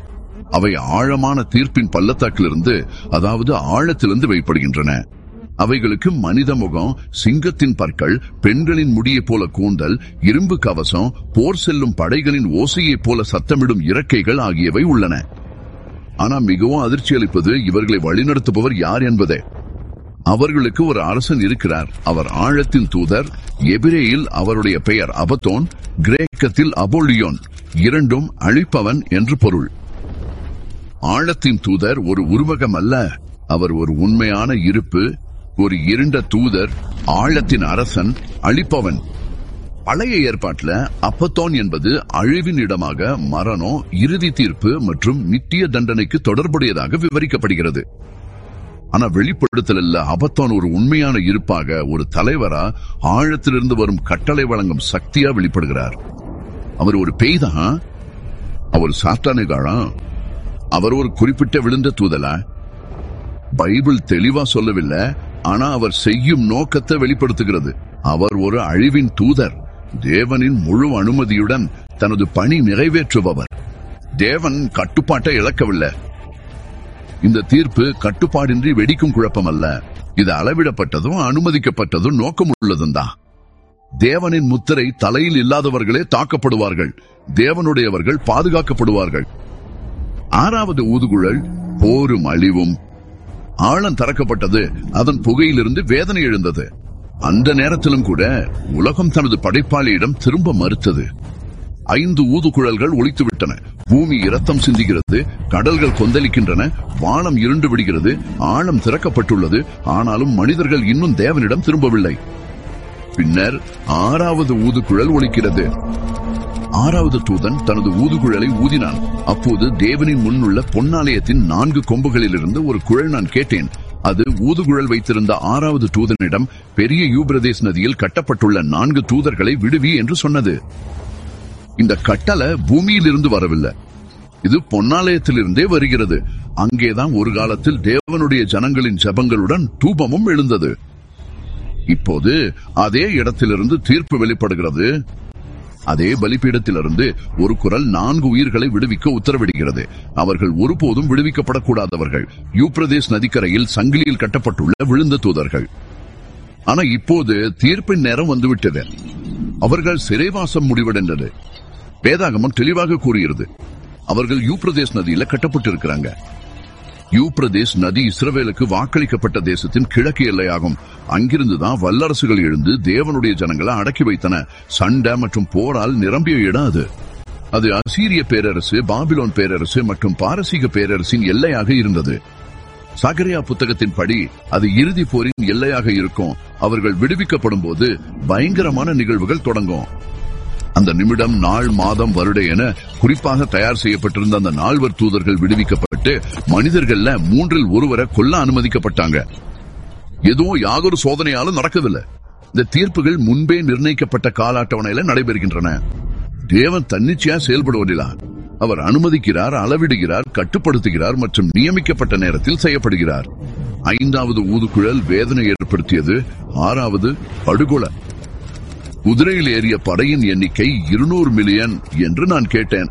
Speaker 2: அவை ஆழமான தீர்ப்பின் பள்ளத்தாக்கிலிருந்து, அதாவது ஆழத்திலிருந்து வெளிப்படுகின்றன. அவைகளுக்கு மனித முகம், சிங்கத்தின் பற்கள், பெண்களின் முடியைப் போல கூந்தல், இரும்பு கவசம், போர் செல்லும் படைகளின் ஓசையைப் போல சத்தமிடும் இறக்கைகள் ஆகியவை உள்ளன. ஆனால் மிகவும் அதிர்ச்சி அளிப்பது இவர்களை வழிநடத்துபவர் யார் என்பதே. அவர்களுக்கு ஒரு அரசன் இருக்கிறார். அவர் ஆழத்தின் தூதர். எபிரேயில் அவருடைய பெயர் அபத்தோன், கிரேக்கத்தில் அப்போலியோன். இரண்டும் அழிப்பவன் என்று பொருள். ஆழத்தின் தூதர் ஒரு உருவகம் அல்ல, அவர் ஒரு உண்மையான இருப்பு, ஒரு இருண்ட தூதர், ஆழத்தின் அரசன், அழிப்பவன். பழைய ஏற்பாட்டில் அப்பத்தோன் என்பது அழிவின் இடமாக, மரணம், இறுதி தீர்ப்பு மற்றும் நித்திய தண்டனைக்கு தொடர்புடையதாக விவரிக்கப்படுகிறது. ஆனா வெளிப்படுத்தல அப்பத்தோன் ஒரு உண்மையான இருப்பாக, ஒரு தலைவரா, ஆழத்திலிருந்து வரும் கட்டளை வழங்கும் சக்தியா வெளிப்படுகிறார். அவர் ஒரு பேய்தான், அவர் சாத்தானுகாரா, அவர் ஒரு குறிப்பிட்ட விழுந்த தூதலா? பைபிள் தெளிவா சொல்லவில்லை, ஆனா அவர் செய்யும் நோக்கத்தை வெளிப்படுத்துகிறது. அவர் ஒரு அழிவின் தூதர், தேவனின் முழு அனுமதியுடன் தனது பணி நிறைவேற்றுபவர். தேவன் கட்டுப்பாட்டை இழக்கவில்லை. இந்த தீர்ப்பு கட்டுப்பாடின்றி வெடிக்கும் குழப்பம் அல்ல. இது அளவிடப்பட்டதும் அனுமதிக்கப்பட்டதும் நோக்கம் உள்ளதும் தான். தேவனின் முத்திரை தலையில் இல்லாதவர்களே தாக்கப்படுவார்கள், தேவனுடையவர்கள் பாதுகாக்கப்படுவார்கள். ஆறாவது ஊதுகுழல் போரும் அழிவும். ஆழம் திறக்கப்பட்டது, அதன் புகையிலிருந்து வேதனை எழுந்தது. அந்த நேரத்திலும் கூட உலகம் தனது படைப்பாளியிடம் திரும்ப மறுத்தது. 5 ஊதுகுழல்கள் ஒலித்துவிட்டன. பூமி இரத்தம் சிந்துகிறது, கடல்கள் கொந்தளிக்கின்றன, வானம் இருண்டு விடுகிறது, ஆழம் திறக்கப்பட்டுள்ளது. ஆனாலும் மனிதர்கள் இன்னும் தேவனிடம் திரும்பவில்லை. பின்னர் 6வது ஊதுகுழல் ஒலிக்கிறது. 6வது தூதன் தனது ஊதுகுழலை ஊதினான். அப்போது தேவனின் முன்னுள்ள பொன்னாலயத்தின் 4 கொம்புகளிலிருந்து ஒரு குழல் நான் கேட்டேன். அது ஊதுகுழல் வைத்திருந்த 6வது தூதனிடம், பெரிய யூப்ரதேஸ் நதியில் கட்டப்பட்டுள்ள 4 தூதர்களை விடுவி என்று சொன்னது. இந்த கட்டளை பூமியிலிருந்து வரவில்லை, இது பொன்னாலயத்திலிருந்தே வருகிறது. அங்கேதான் ஒரு காலத்தில் தேவனுடைய ஜனங்களின் ஜெபங்களுடன் தூபமும் எழுந்தது. இப்போது அதே இடத்திலிருந்து தீர்ப்பு வெளிப்படுகிறது. அதே பலிபீடத்திலிருந்து ஒரு குரல் 4 உயிர்களை விடுவிக்க உத்தரவிடுகிறது. அவர்கள் ஒருபோதும் விடுவிக்கப்படக்கூடாதவர்கள், யூப்ரதேஸ் நதிக்கரையில் சங்கிலியில் கட்டப்பட்டுள்ள விழுந்த தூதர்கள். ஆனா இப்போது தீர்ப்பின் நேரம் வந்துவிட்டது. அவர்கள் சிறைவாசம் முடிவடைந்தது. வேதாகமம் தெளிவாக கூறுகிறது, அவர்கள் யூப்ரதேஸ் நதியில கட்டப்பட்டிருக்கிறாங்க. யூப்ரதேஸ் நதி இஸ்ரவேலுக்கு வாக்களிக்கப்பட்ட தேசத்தின் கிழக்கு எல்லையாகும். அங்கிருந்துதான் வல்லரசுகள் எழுந்து தேவனுடைய ஜனங்களை அடக்கி வைத்தன. சண்டை மற்றும் போரால் நிரம்பிய இடம் அது. அது அசீரிய பேரரசு, பாபிலோன் பேரரசு மற்றும் பாரசீக பேரரசின் எல்லையாக இருந்தது. சகரியா புத்தகத்தின் படி அது இறுதி போரின் எல்லையாக இருக்கும். அவர்கள் விடுவிக்கப்படும் போது பயங்கரமான நிகழ்வுகள் தொடங்கும். அந்த நிமிடம், நாள், மாதம், வருட என குறிப்பாக தயார் செய்யப்பட்டிருந்த அந்த 4 தூதர்கள் விடுவிக்கப்பட்டு மனிதர்கள்ல 3இல் 1 கொல்ல அனுமதிக்கப்பட்டாங்க. எதுவும் யாதொரு சோதனையாலும் நடக்கவில்லை. இந்த தீர்ப்புகள் முன்பே நிர்ணயிக்கப்பட்ட கால அட்டவணையில நடைபெறுகின்றன. தேவன் தன்னிச்சையா செயல்படுவதில்லை. அவர் அனுமதிக்கிறார், அளவிடுகிறார், கட்டுப்படுத்துகிறார் மற்றும் நியமிக்கப்பட்ட நேரத்தில் செய்யப்படுகிறார். 5வது ஊதுகுழல் வேதனை ஏற்படுத்தியது. 6வது படுகொலை. குதிரையில் ஏறிய படையின் எண்ணிக்கை 200 மில்லியன் என்று நான் கேட்டேன்.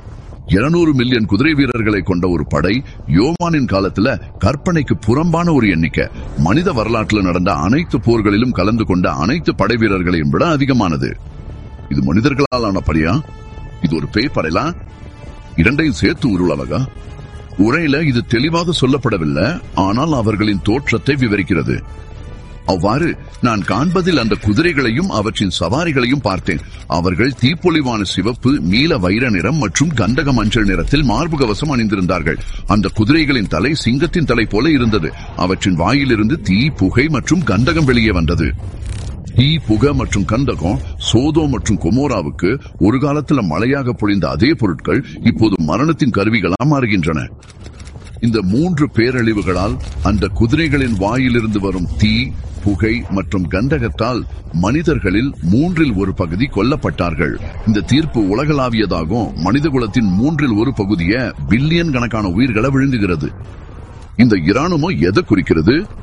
Speaker 2: 200 மில்லியன் குதிரை வீரர்களை கொண்ட ஒரு படை யோவானின் காலத்துல கற்பனைக்கு புறம்பான ஒரு எண்ணிக்கை. மனித வரலாற்றில் நடந்த அனைத்து போர்களிலும் கலந்து கொண்ட அனைத்து படை வீரர்களையும் விட அதிகமானது. இது மனிதர்களால் ஆன படையா? இது ஒரு பேய் படையா? இரண்டையும் சேர்த்து உருளவகா? உரையில இது தெளிவாக சொல்லப்படவில்லை, ஆனால் அவர்களின் தோற்றத்தை விவரிக்கிறது. அவ்வாறு நான் காண்பதில் அந்த குதிரைகளையும் அவற்றின் சவாரிகளையும் பார்த்தேன். அவர்கள் தீப்பொலிவான சிவப்பு, நீல வைர நிறம் மற்றும் கந்தக மஞ்சள் நிறத்தில் மார்புகவசம் அணிந்திருந்தார்கள். அந்த குதிரைகளின் தலை சிங்கத்தின் தலை போல இருந்தது. அவற்றின் வாயிலிருந்து தீ, புகை மற்றும் கந்தகம் வெளியே வந்தது. தீ, புகை மற்றும் கந்தகம் சோதோம் மற்றும் கொமோராவுக்கு ஒரு காலத்துல மழையாக பொழிந்த அதே பொருட்கள் இப்போது மரணத்தின் கருவிகளா மாறுகின்றன. இந்த 3 பேரழிவுகளால் அந்த குதிரைகளின் வாயிலிருந்து வரும் தீ, புகை மற்றும் கந்தகத்தால் மனிதர்களில் 3இல் 1 பகுதி கொல்லப்பட்டார்கள். இந்த தீர்ப்பு உலகளாவியதாகும். மனிதகுலத்தின் 3இல் 1 பகுதியை பில்லியன் கணக்கான உயிர்களை விழுங்குகிறது. இந்த இராணுவம் எதை குறிக்கிறது?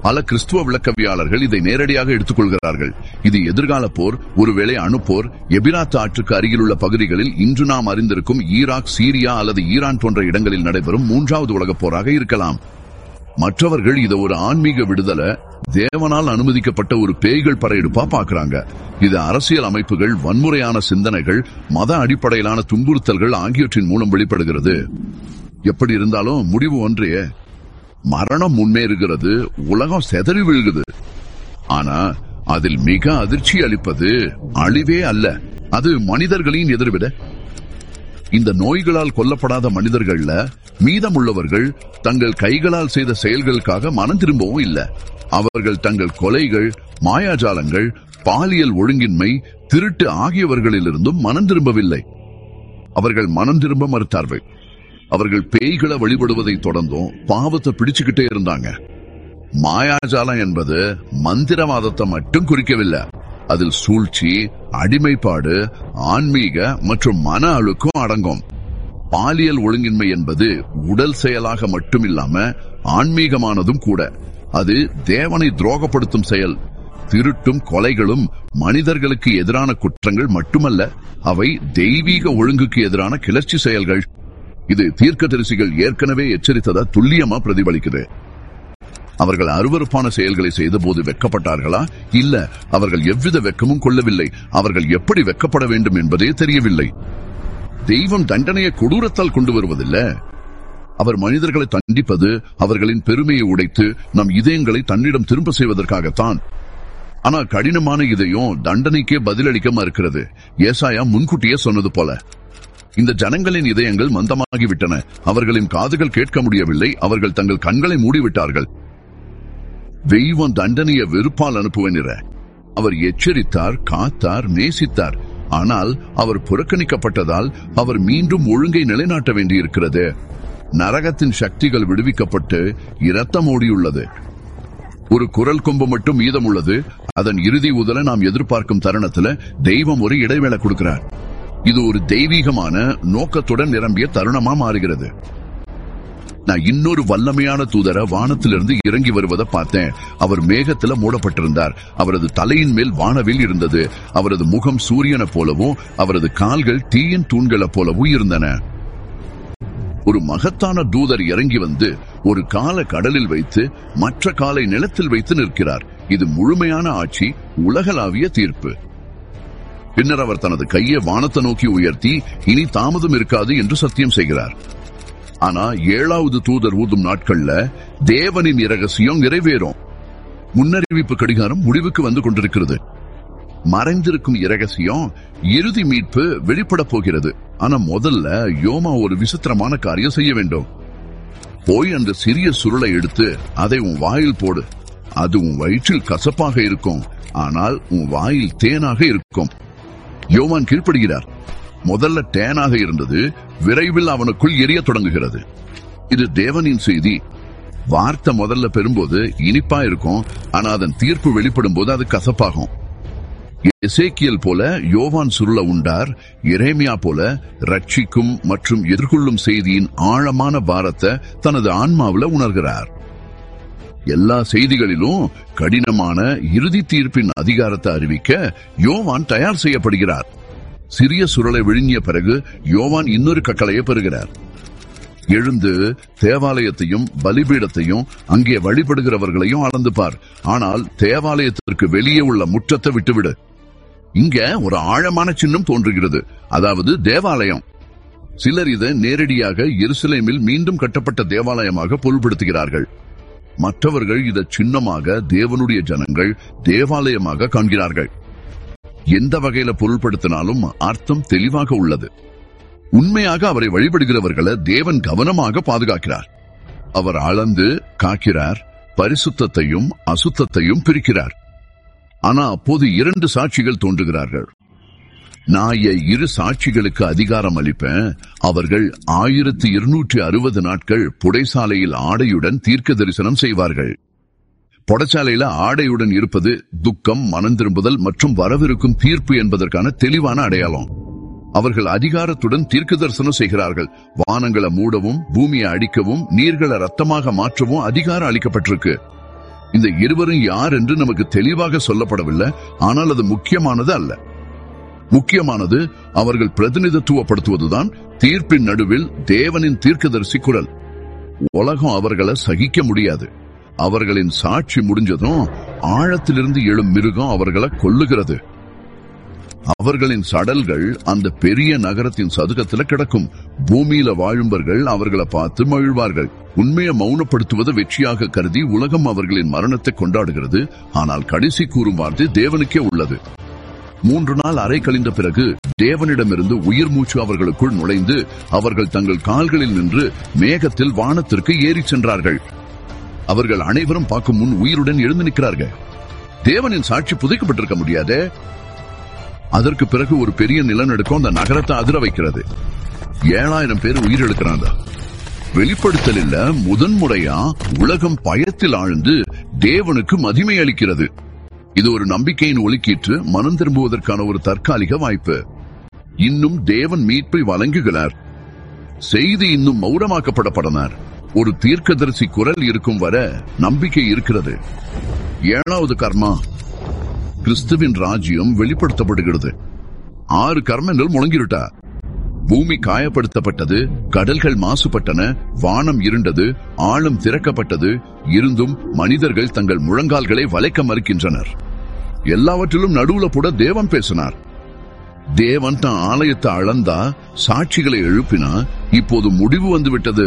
Speaker 2: பல கிறிஸ்துவ விளக்கவியாளர்கள் இதை நேரடியாக எடுத்துக்கொள்கிறார்கள். இது எதிர்கால போர், ஒருவேளை அணுப்போர், எபிராத் ஆற்றுக்கு அருகிலுள்ள பகுதிகளில் இன்று நாம் அறிந்திருக்கும் ஈராக், சீரியா அல்லது ஈரான் போன்ற இடங்களில் நடைபெறும் 3வது உலகப் போராக இருக்கலாம். மற்றவர்கள் இதை ஒரு ஆன்மீக விடுதலை, தேவனால் அனுமதிக்கப்பட்ட ஒரு பேய்கள் படையெடுப்பா பாக்குறாங்க. இது அரசியல் அமைப்புகள், வன்முறையான சிந்தனைகள், மத அடிப்படையிலான துன்புறுத்தல்கள் ஆகியவற்றின் மூலம் வெளிப்படுகிறது. எப்படி இருந்தாலும் முடிவு ஒன்றே, மரணம் முன்னேறுகிறது, உலகம் செதறி விழுகுது. ஆனா அதில் மிக அதிர்ச்சி அளிப்பது அழிவே அல்ல, அது மனிதர்களின் எதிர்விட. இந்த நோய்களால் கொல்லப்படாத மனிதர்கள்ல மீதமுள்ளவர்கள் தங்கள் கைகளால் செய்த செயல்களுக்காக மனம் திரும்பவும் இல்லை. அவர்கள் தங்கள் கொலைகள், மாயாஜாலங்கள், பாலியல் ஒழுங்கின்மை, திருட்டு ஆகியவர்களிலிருந்தும் மனம் திரும்பவில்லை. அவர்கள் மனம் திரும்ப மறுத்தார்கள். அவர்கள் பேய்களை வழிபடுவதை தொடர்ந்தும் பாவத்தை பிடிச்சுக்கிட்டே இருந்தாங்க. மாயாஜாலம் என்பது மந்திரவாதத்தை மட்டும் குறிக்கவில்லை. அதில் சூழ்ச்சி, அடிமைப்பாடு, ஆன்மீக மற்றும் மன அழுக்கம் அடங்கும். பாலியல் ஒழுங்கின்மை என்பது உடல் செயலாக மட்டுமில்லாம ஆன்மீகமானதும் கூட. அது தேவனை துரோகப்படுத்தும் செயல். திருட்டும் கொலைகளும் மனிதர்களுக்கு எதிரான குற்றங்கள் மட்டுமல்ல, அவை தெய்வீக ஒழுங்குக்கு எதிரான கிளர்ச்சி செயல்கள். இது தீர்க்கதரிசிகள் ஏற்கனவே எச்சரித்ததா துல்லியமா பிரதிபலிக்குது. அவர்கள் அருவருப்பான செயல்களை செய்த போது வெட்கப்பட்டார்களா? இல்ல, அவர்கள் எவ்வித வெட்கமும் கொள்ளவில்லை. அவர்கள் எப்படி வெட்கப்பட வேண்டும் என்பதே தெரியவில்லை. தெய்வம் தண்டனையை கொடூரத்தால் கொண்டு வருவதில்லை. அவர் மனிதர்களை தண்டிப்பது அவர்களின் பெருமையை உடைத்து நம் இதயங்களை தன்னிடம் திரும்ப செய்வதற்காகத்தான். ஆனால் கடினமான இதயம் தண்டனைக்கே பதிலளிக்க மறுக்கிறது. ஏசாயா முன்கூட்டியே சொன்னது போல, இந்த ஜனங்களின் இதயங்கள் மந்தமாகிவிட்டன, அவர்களின் காதுகள் கேட்க முடியவில்லை, அவர்கள் தங்கள் கண்களை மூடிவிட்டார்கள். தெய்வம் தண்டனையை வெறுப்பால் அனுப்புவனிற. அவர் எச்சரித்தார், காத்தார், நேசித்தார். ஆனால் அவர் புறக்கணிக்கப்பட்டதால் அவர் மீண்டும் ஒழுங்கை நிலைநாட்ட வேண்டியிருக்கிறது. நரகத்தின் சக்திகள் விடுவிக்கப்பட்டு இரத்தம் ஓடியுள்ளது. ஒரு குரல் கொம்பு மட்டும் மீதம் உள்ளது. அதன் இறுதி உதல நாம் எதிர்பார்க்கும் தருணத்துல தெய்வம் ஒரு இடைவேளை கொடுக்கிறார். இது ஒரு தெய்வீகமான நோக்கத்துடன் நிரம்பிய தருணமா மாறுகிறது. நான் இன்னொரு வல்லமையான தூதரை வானத்திலிருந்து இறங்கி வருவதை பார்த்தேன். அவர் மேகத்துல மூடப்பட்டிருந்தார். அவரது தலையின் மேல் வானவில் இருந்தது. அவரது முகம் சூரியனை போலவும் அவரது கால்கள் தீயின் தூண்களை போலவும் இருந்தன. ஒரு மகத்தான தூதர் இறங்கி வந்து ஒரு காலை கடலில் வைத்து மற்ற காலை நிலத்தில் வைத்து நிற்கிறார். இது முழுமையான ஆட்சி, உலகளாவிய தீர்ப்பு. பின்னர் அவர் தனது கையை வானத்தை நோக்கி உயர்த்தி இனி தாமதம் இருக்காது என்று சத்தியம் செய்கிறார். ஆனா 7வது தூதர் ஊதும் நாட்கள்ல தேவனின் இரகசியம் நிறைவேறும். முன்னறிவிப்பு கடிகாரம் முடிவுக்கு வந்து கொண்டிருக்கிறது. மறைந்திருக்கும் இரகசியம், இறுதி மீட்பு வெளிப்பட போகிறது. ஆனா முதல்ல யோமா ஒரு விசித்திரமான காரியம் செய்ய வேண்டும். போய் அந்த சிறிய சுருளை எடுத்து அதை உன் வாயில் போடு. அது உன் வயிற்றில் கசப்பாக இருக்கும், ஆனால் உன் வாயில் தேனாக இருக்கும். யோவான் கீழ்ப்படுகிறார். முதல்ல தேனாக இருந்தது, விரைவில் அவனுக்குள் எரிய தொடங்குகிறது. இது தேவனின் செய்தி. வார்த்தை முதல்ல பெறும்போது இனிப்பா இருக்கும், ஆனா அதன் தீர்ப்பு வெளிப்படும் போது அது கசப்பாகும். எசேக்கியல் போல யோவான் சுருள உண்டார். எரேமியா போல ரட்சிக்கும் மற்றும் எதிர்கொள்ளும் செய்தியின் ஆழமான பாரத்தை தனது ஆன்மாவில உணர்கிறார். எல்லா செய்திகளிலும் கடினமான இறுதி தீர்ப்பின் அதிகாரத்தை அறிவிக்க யோவான் தயார் செய்யப்படுகிறார். சிறிய சுருளை விழுங்கிய பிறகு யோவான் இன்னொரு கட்டளையை பெறுகிறார். எழுந்து தேவாலயத்தையும் பலிபீடத்தையும் அங்கே வழிபடுகிறவர்களையும் அளந்து பார். ஆனால் தேவாலயத்திற்கு வெளியே உள்ள முற்றத்தை விட்டுவிடு. இங்க ஒரு ஆழமான சின்னம் தோன்றுகிறது, அதாவது தேவாலயம். சிலர் இதை நேரடியாக எருசலேமில் மீண்டும் கட்டப்பட்ட தேவாலயமாக பொருள்படுத்துகிறார்கள். மற்றவர்கள் இதை சின்னமாக தேவனுடைய ஜனங்கள் தேவாலயமாக காண்கிறார்கள். எந்த வகையில பொருள்படுத்தினாலும் அர்த்தம் தெளிவாக உள்ளது. உண்மையாக அவரை வழிபடுகிறவர்களை தேவன் கவனமாக பாதுகாக்கிறார். அவர் அளந்து காக்கிறார், பரிசுத்தத்தையும் அசுத்தத்தையும் பிரிக்கிறார். ஆனா அப்போது 2 சாட்சிகள் தோன்றுகிறார்கள். நான் 2 சாட்சிகளுக்கு அதிகாரம் அளிப்பேன். அவர்கள் 1260 நாட்கள் புடைசாலையில் ஆடையுடன் தீர்க்க தரிசனம் செய்வார்கள். புடைச்சாலையில ஆடையுடன் இருப்பது துக்கம், மனம் திரும்புதல் மற்றும் வரவிருக்கும் தீர்ப்பு என்பதற்கான தெளிவான அடையாளம். அவர்கள் அதிகாரத்துடன் தீர்க்க தரிசனம் செய்கிறார்கள். வானங்களை மூடவும் பூமியை அடிக்கவும் நீர்களை ரத்தமாக மாற்றவும் அதிகாரம் அளிக்கப்பட்டிருக்கு. இந்த இருவரும் யார் என்று நமக்கு தெளிவாக சொல்லப்படவில்லை. ஆனால் அது முக்கியமானது அல்ல. முக்கியமானது அவர்கள் பிரதிநிதித்துவப்படுத்துவதுதான் தீர்ப்பின் நடுவில் தேவனின் தீர்க்கதரிசி குரல். உலகம் அவர்களை சகிக்க முடியாது. அவர்களின் சாட்சி முடிஞ்சதும் ஆழத்திலிருந்து எழும் மிருகம் அவர்களை கொல்லுகிறது. அவர்களின் சடல்கள் அந்த பெரிய நகரத்தின் சதுக்கத்தில் கிடக்கும். பூமியில வாழும்பவர்கள் அவர்களை பார்த்து மகிழ்வார்கள். உண்மையை மௌனப்படுத்துவதை வெற்றியாக கருதி உலகம் அவர்களின் மரணத்தை கொண்டாடுகிறது. ஆனால் கடைசி கூறும் வார்த்தை தேவனுக்கே உள்ளது. 3 நாள் அரை கழிந்த பிறகு தேவனிடமிருந்து உயிர் மூச்சு அவர்களுக்குள் நுழைந்து அவர்கள் தங்கள் கால்களில் நின்று மேகத்தில் வானத்திற்கு ஏறி சென்றார்கள். அவர்கள் அனைவரும் பார்க்கும் முன் உயிருடன் எழுந்து நிற்கிறார்கள். தேவனின் சாட்சி புதைக்கப்பட்டிருக்க முடியாது. அதற்கு பிறகு ஒரு பெரிய நிலநடுக்கம் அந்த நகரத்தை அதிர வைக்கிறது. 7000 பேர் உயிரிழக்கிறாங்க. வெளிப்படுத்தலில் முதன்முறையா உலகம் பயத்தில் ஆழ்ந்து தேவனுக்கு மகிமை அளிக்கிறது. இது ஒரு நம்பிக்கையின் ஒலிக்கீற்று, மனம் திரும்புவதற்கான ஒரு தற்காலிக வாய்ப்பு. இன்னும் தேவன் மீட்பை வழங்குகிறார். செய்தி இன்னும் மௌனமாக்கப்படப்படனார். ஒரு தீர்க்கதரிசி குரல் இருக்கும் வர நம்பிக்கை இருக்கிறது. 7வது கர்மா, கிறிஸ்துவின் ராஜ்யம் வெளிப்படுத்தப்படுகிறது. 6 கர்மங்கள் முழங்கிருட்டா. பூமி காயப்படுத்தப்பட்டது, கடல்கள் மாசுபட்டன, வானம் இருண்டது, ஆழம் திறக்கப்பட்டது. இருந்தும் மனிதர்கள் தங்கள் முழங்கால்களை வளைக்க மறுக்கின்றனர். எல்லாவற்றிலும் நடுவுல கூட தேவன் பேசினார். தேவன் தன் ஆலயத்தை அளந்தா, சாட்சிகளை எழுப்பினா. இப்போது முடிவு வந்துவிட்டது.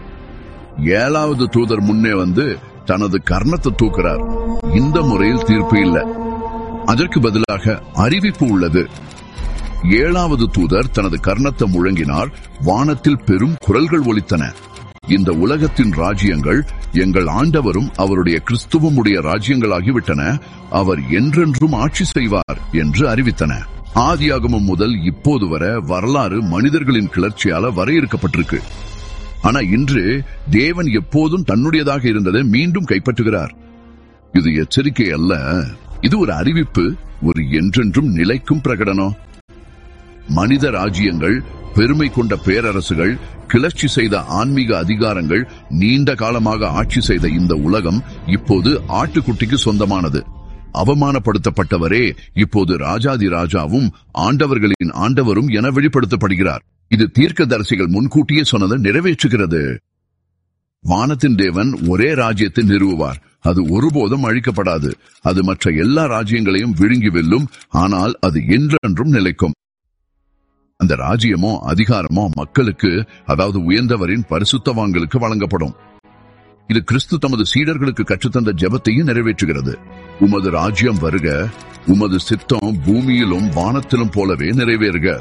Speaker 2: 7வது தூதர் முன்னே வந்து தனது கர்ணத்தை தூக்குறார். இந்த முறையில் தீர்ப்பு இல்லை, அதற்கு பதிலாக அறிவிப்பு உள்ளது. 7வது தூதர் தனது கர்ணத்தை முழங்கினார். வானத்தில் பெரும் குரல்கள் ஒலித்தன. இந்த உலகத்தின் ராஜ்யங்கள் எங்கள் ஆண்டவரும் அவருடைய கிறிஸ்துவும் உடைய ராஜ்யங்களாகிவிட்டன. அவர் என்றென்றும் ஆட்சி செய்வார் என்று அறிவித்தன. ஆதியாகமம் முதல் இப்போது வர வரலாறு மனிதர்களின் கிளர்ச்சியால வரையறுக்கப்பட்டிருக்கு. ஆனா இன்று தேவன் எப்போதும் தன்னுடையதாக இருந்ததை மீண்டும் கைப்பற்றுகிறார். இது எச்சரிக்கை அல்ல, இது ஒரு அறிவிப்பு, ஒரு என்றென்றும் நிலைக்கும் பிரகடனம். மனித ராஜ்யங்கள், பெருமை கொண்ட பேரரசுகள், கிளர்ச்சி செய்த ஆன்மீக அதிகாரங்கள், நீண்ட காலமாக ஆட்சி செய்த இந்த உலகம் இப்போது ஆட்டுக்குட்டிக்கு சொந்தமானது. அவமானப்படுத்தப்பட்டவரே இப்போது ராஜாதி ராஜாவும் ஆண்டவர்களின் ஆண்டவரும் என வெளிப்படுத்தப்படுகிறார். இது தீர்க்கதரிசிகள் முன்கூட்டியே சொன்னதை நிறைவேற்றுகிறது. வானத்தின் தேவன் ஒரே ராஜ்யத்தை நிறுவுவார். அது ஒருபோதும் அழிக்கப்படாது. அது மற்ற எல்லா ராஜ்யங்களையும் விழுங்கி வெல்லும். ஆனால் அது என்றென்றும் நிலைக்கும். அந்த ராஜ்யமோ அதிகாரமோ மக்களுக்கு, அதாவது உயர்ந்தவரின் பரிசுத்தவான்களுக்கு வழங்கப்படும். இது கிறிஸ்து தமது சீடர்களுக்கு கற்றுத்தந்த ஜெபத்தையும் நிறைவேற்றுகிறது. உமது ராஜ்யம் வருக, உமது சித்தம் பூமியிலும் வானத்திலும் போலவே நிறைவேறுக.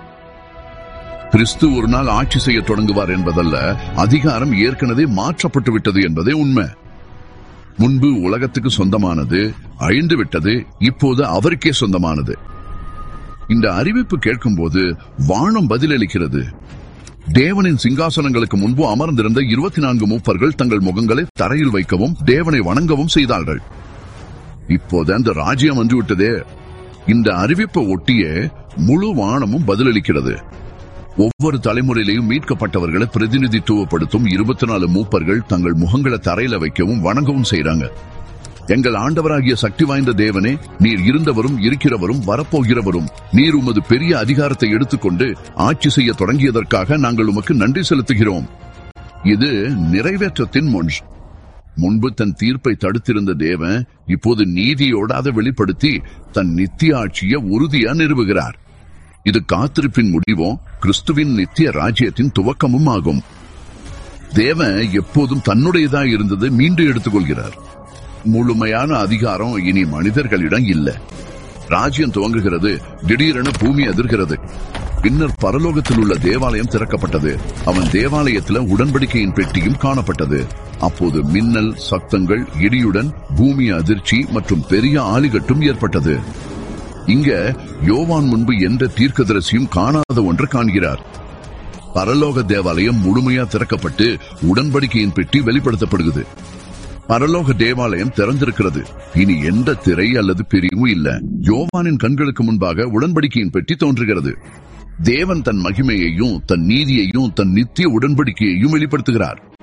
Speaker 2: கிறிஸ்து ஒரு நாள் ஆட்சி செய்ய தொடங்குவார் என்பதல்ல, அதிகாரம் ஏற்கனவே மாற்றப்பட்டு விட்டது என்பதே உண்மை. முன்பு உலகத்துக்கு சொந்தமானது அழிந்து விட்டது, இப்போது அவருக்கே சொந்தமானது. இந்த அறிவிப்பு கேட்கும் போது வானம் பதிலளிக்கிறது. தேவனின் சிங்காசனங்களுக்கு முன்பு அமர்ந்திருந்த 24 மூப்பர்கள் தங்கள் முகங்களை தரையில் வைக்கவும் தேவனை வணங்கவும் செய்தார்கள். இப்போது அந்த ராஜ்யம் வந்துவிட்டதே. இந்த அறிவிப்பை ஒட்டியே முழு வானமும் பதிலளிக்கிறது. ஒவ்வொரு தலைமுறையிலையும் மீட்கப்பட்டவர்களை பிரதிநிதித்துவப்படுத்தும் 24 மூப்பர்கள் தங்கள் முகங்களை தரையில வைக்கவும் வணங்கவும் செய்யறாங்க. எங்கள் ஆண்டவராகிய சக்தி வாய்ந்த தேவனே, நீர் இருந்தவரும் இருக்கிறவரும் வரப்போகிறவரும், நீர் உமது பெரிய அதிகாரத்தை எடுத்துக்கொண்டு ஆட்சி செய்ய தொடங்கியதற்காக நாங்கள் உமக்கு நன்றி செலுத்துகிறோம். இது நிறைவேற்றத்தின் முன்பு தன் தீர்ப்பை தடுத்திருந்த தேவன் இப்போது நீதியோடு அதை வெளிப்படுத்தி தன் நித்திய ஆட்சியை உறுதியா நிறுவுகிறார். இது காத்திருப்பின் முடிவும் கிறிஸ்துவின் நித்திய ராஜ்யத்தின் துவக்கமும் ஆகும். தேவன் எப்போதும் தன்னுடையதா இருந்ததை மீண்டும் எடுத்துக்கொள்கிறார். முழுமையான அதிகாரம் இனி மனிதர்களிடம் இல்லை. ராஜ்யம் துவங்குகிறது. திடீரென பூமி அதிர்கிறது. பின்னர் பரலோகத்தில் உள்ள தேவாலயம் திறக்கப்பட்டது. அவன் தேவாலயத்தில் உடன்படிக்கையின் பெட்டியும் காணப்பட்டது. அப்போது மின்னல், சத்தங்கள், இடியுடன் பூமி அதிர்ச்சி மற்றும் பெரிய ஆலிகட்டும் ஏற்பட்டது. இங்க யோவான் முன்பு எந்த தீர்க்கதரிசியும் காணாத ஒன்று காண்கிறார். பரலோக தேவாலயம் முழுமையா திறக்கப்பட்டு உடன்படிக்கையின் பெட்டி வெளிப்படுத்தப்படுகிறது. பரலோக தேவாலயம் திறந்திருக்கிறது. இனி எந்த திரை அல்லது பிரிவு இல்ல. யோவானின் கண்களுக்கு முன்பாக உடன்படிக்கையின் பெட்டி தோன்றுகிறது. தேவன் தன் மகிமையையும் தன் நீதியையும் தன் நித்திய உடன்படிக்கையையும் வெளிப்படுத்துகிறார்.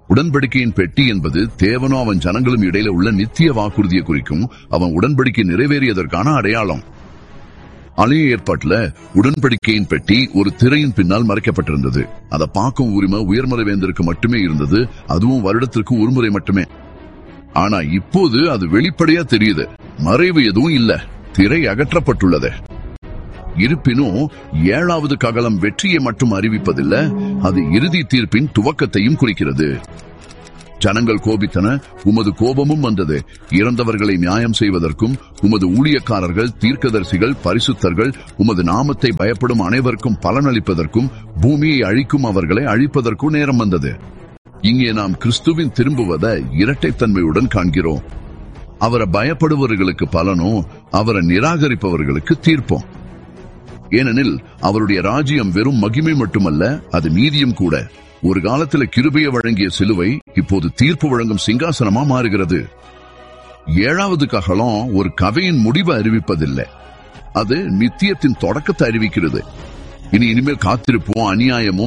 Speaker 2: உடன்படிக்கையின் பெட்டி என்பது தேவனோ அவன் ஜனங்களும் இடையில உள்ள நித்திய வாக்குறுதியை குறிக்கும். அவன் உடன்படிக்கை நிறைவேறியதற்கான அடையாளம். பழைய ஏற்பாட்டுல உடன்படிக்கையின் பெட்டி ஒரு திரையின் பின்னால் மறைக்கப்பட்டிருந்தது. அதை பார்க்கும் உரிமை உயர்மறை வேந்தருக்கு மட்டுமே இருந்தது, அதுவும் வருடத்திற்கு ஒரு முறை மட்டுமே. ஆனா இப்போது அது வெளிப்படையா தெரியுது. மறைவு எதுவும் இல்ல, திரை அகற்றப்பட்டுள்ளது. இருப்பினும் 7வது ககலம் வெற்றியை மட்டும் அறிவிப்பதில்லை, அது இறுதி தீர்ப்பின் துவக்கத்தையும் குறிக்கிறது. ஜனங்கள் கோபித்தன, உமது கோபமும் வந்தது. இறந்தவர்களை நியாயம் செய்வதற்கும் உமது ஊழியக்காரர்கள் தீர்க்கதரிசிகள் பரிசுத்தர்கள் உமது நாமத்தை பயப்படும் அனைவருக்கும் பலனளிப்பதற்கும் பூமியை அழிக்கும் அவர்களை அழிப்பதற்கும் நேரம் வந்தது. இங்கே நாம் கிறிஸ்துவின் திரும்புவதை இரட்டைத்தன்மையுடன் காண்கிறோம். அவரை பயப்படுபவர்களுக்கு பலனும் அவரை நிராகரிப்பவர்களுக்கு தீர்ப்போம். ஏனெனில் அவருடைய ராஜ்யம் வெறும் மகிமை மட்டுமல்ல, அது நீதியும் கூட. ஒரு காலத்தில் கிருபையை வழங்கிய சிலுவை இப்போது தீர்ப்பு வழங்கும் சிங்காசனமா மாறுகிறது. 7வது ககலம் ஒரு கதையின் முடிவை அறிவிப்பதில்லை, அது நித்தியத்தின் தொடக்கத்தை அறிவிக்கிறது. இனிமேல் காத்திருப்போம், அநியாயமும்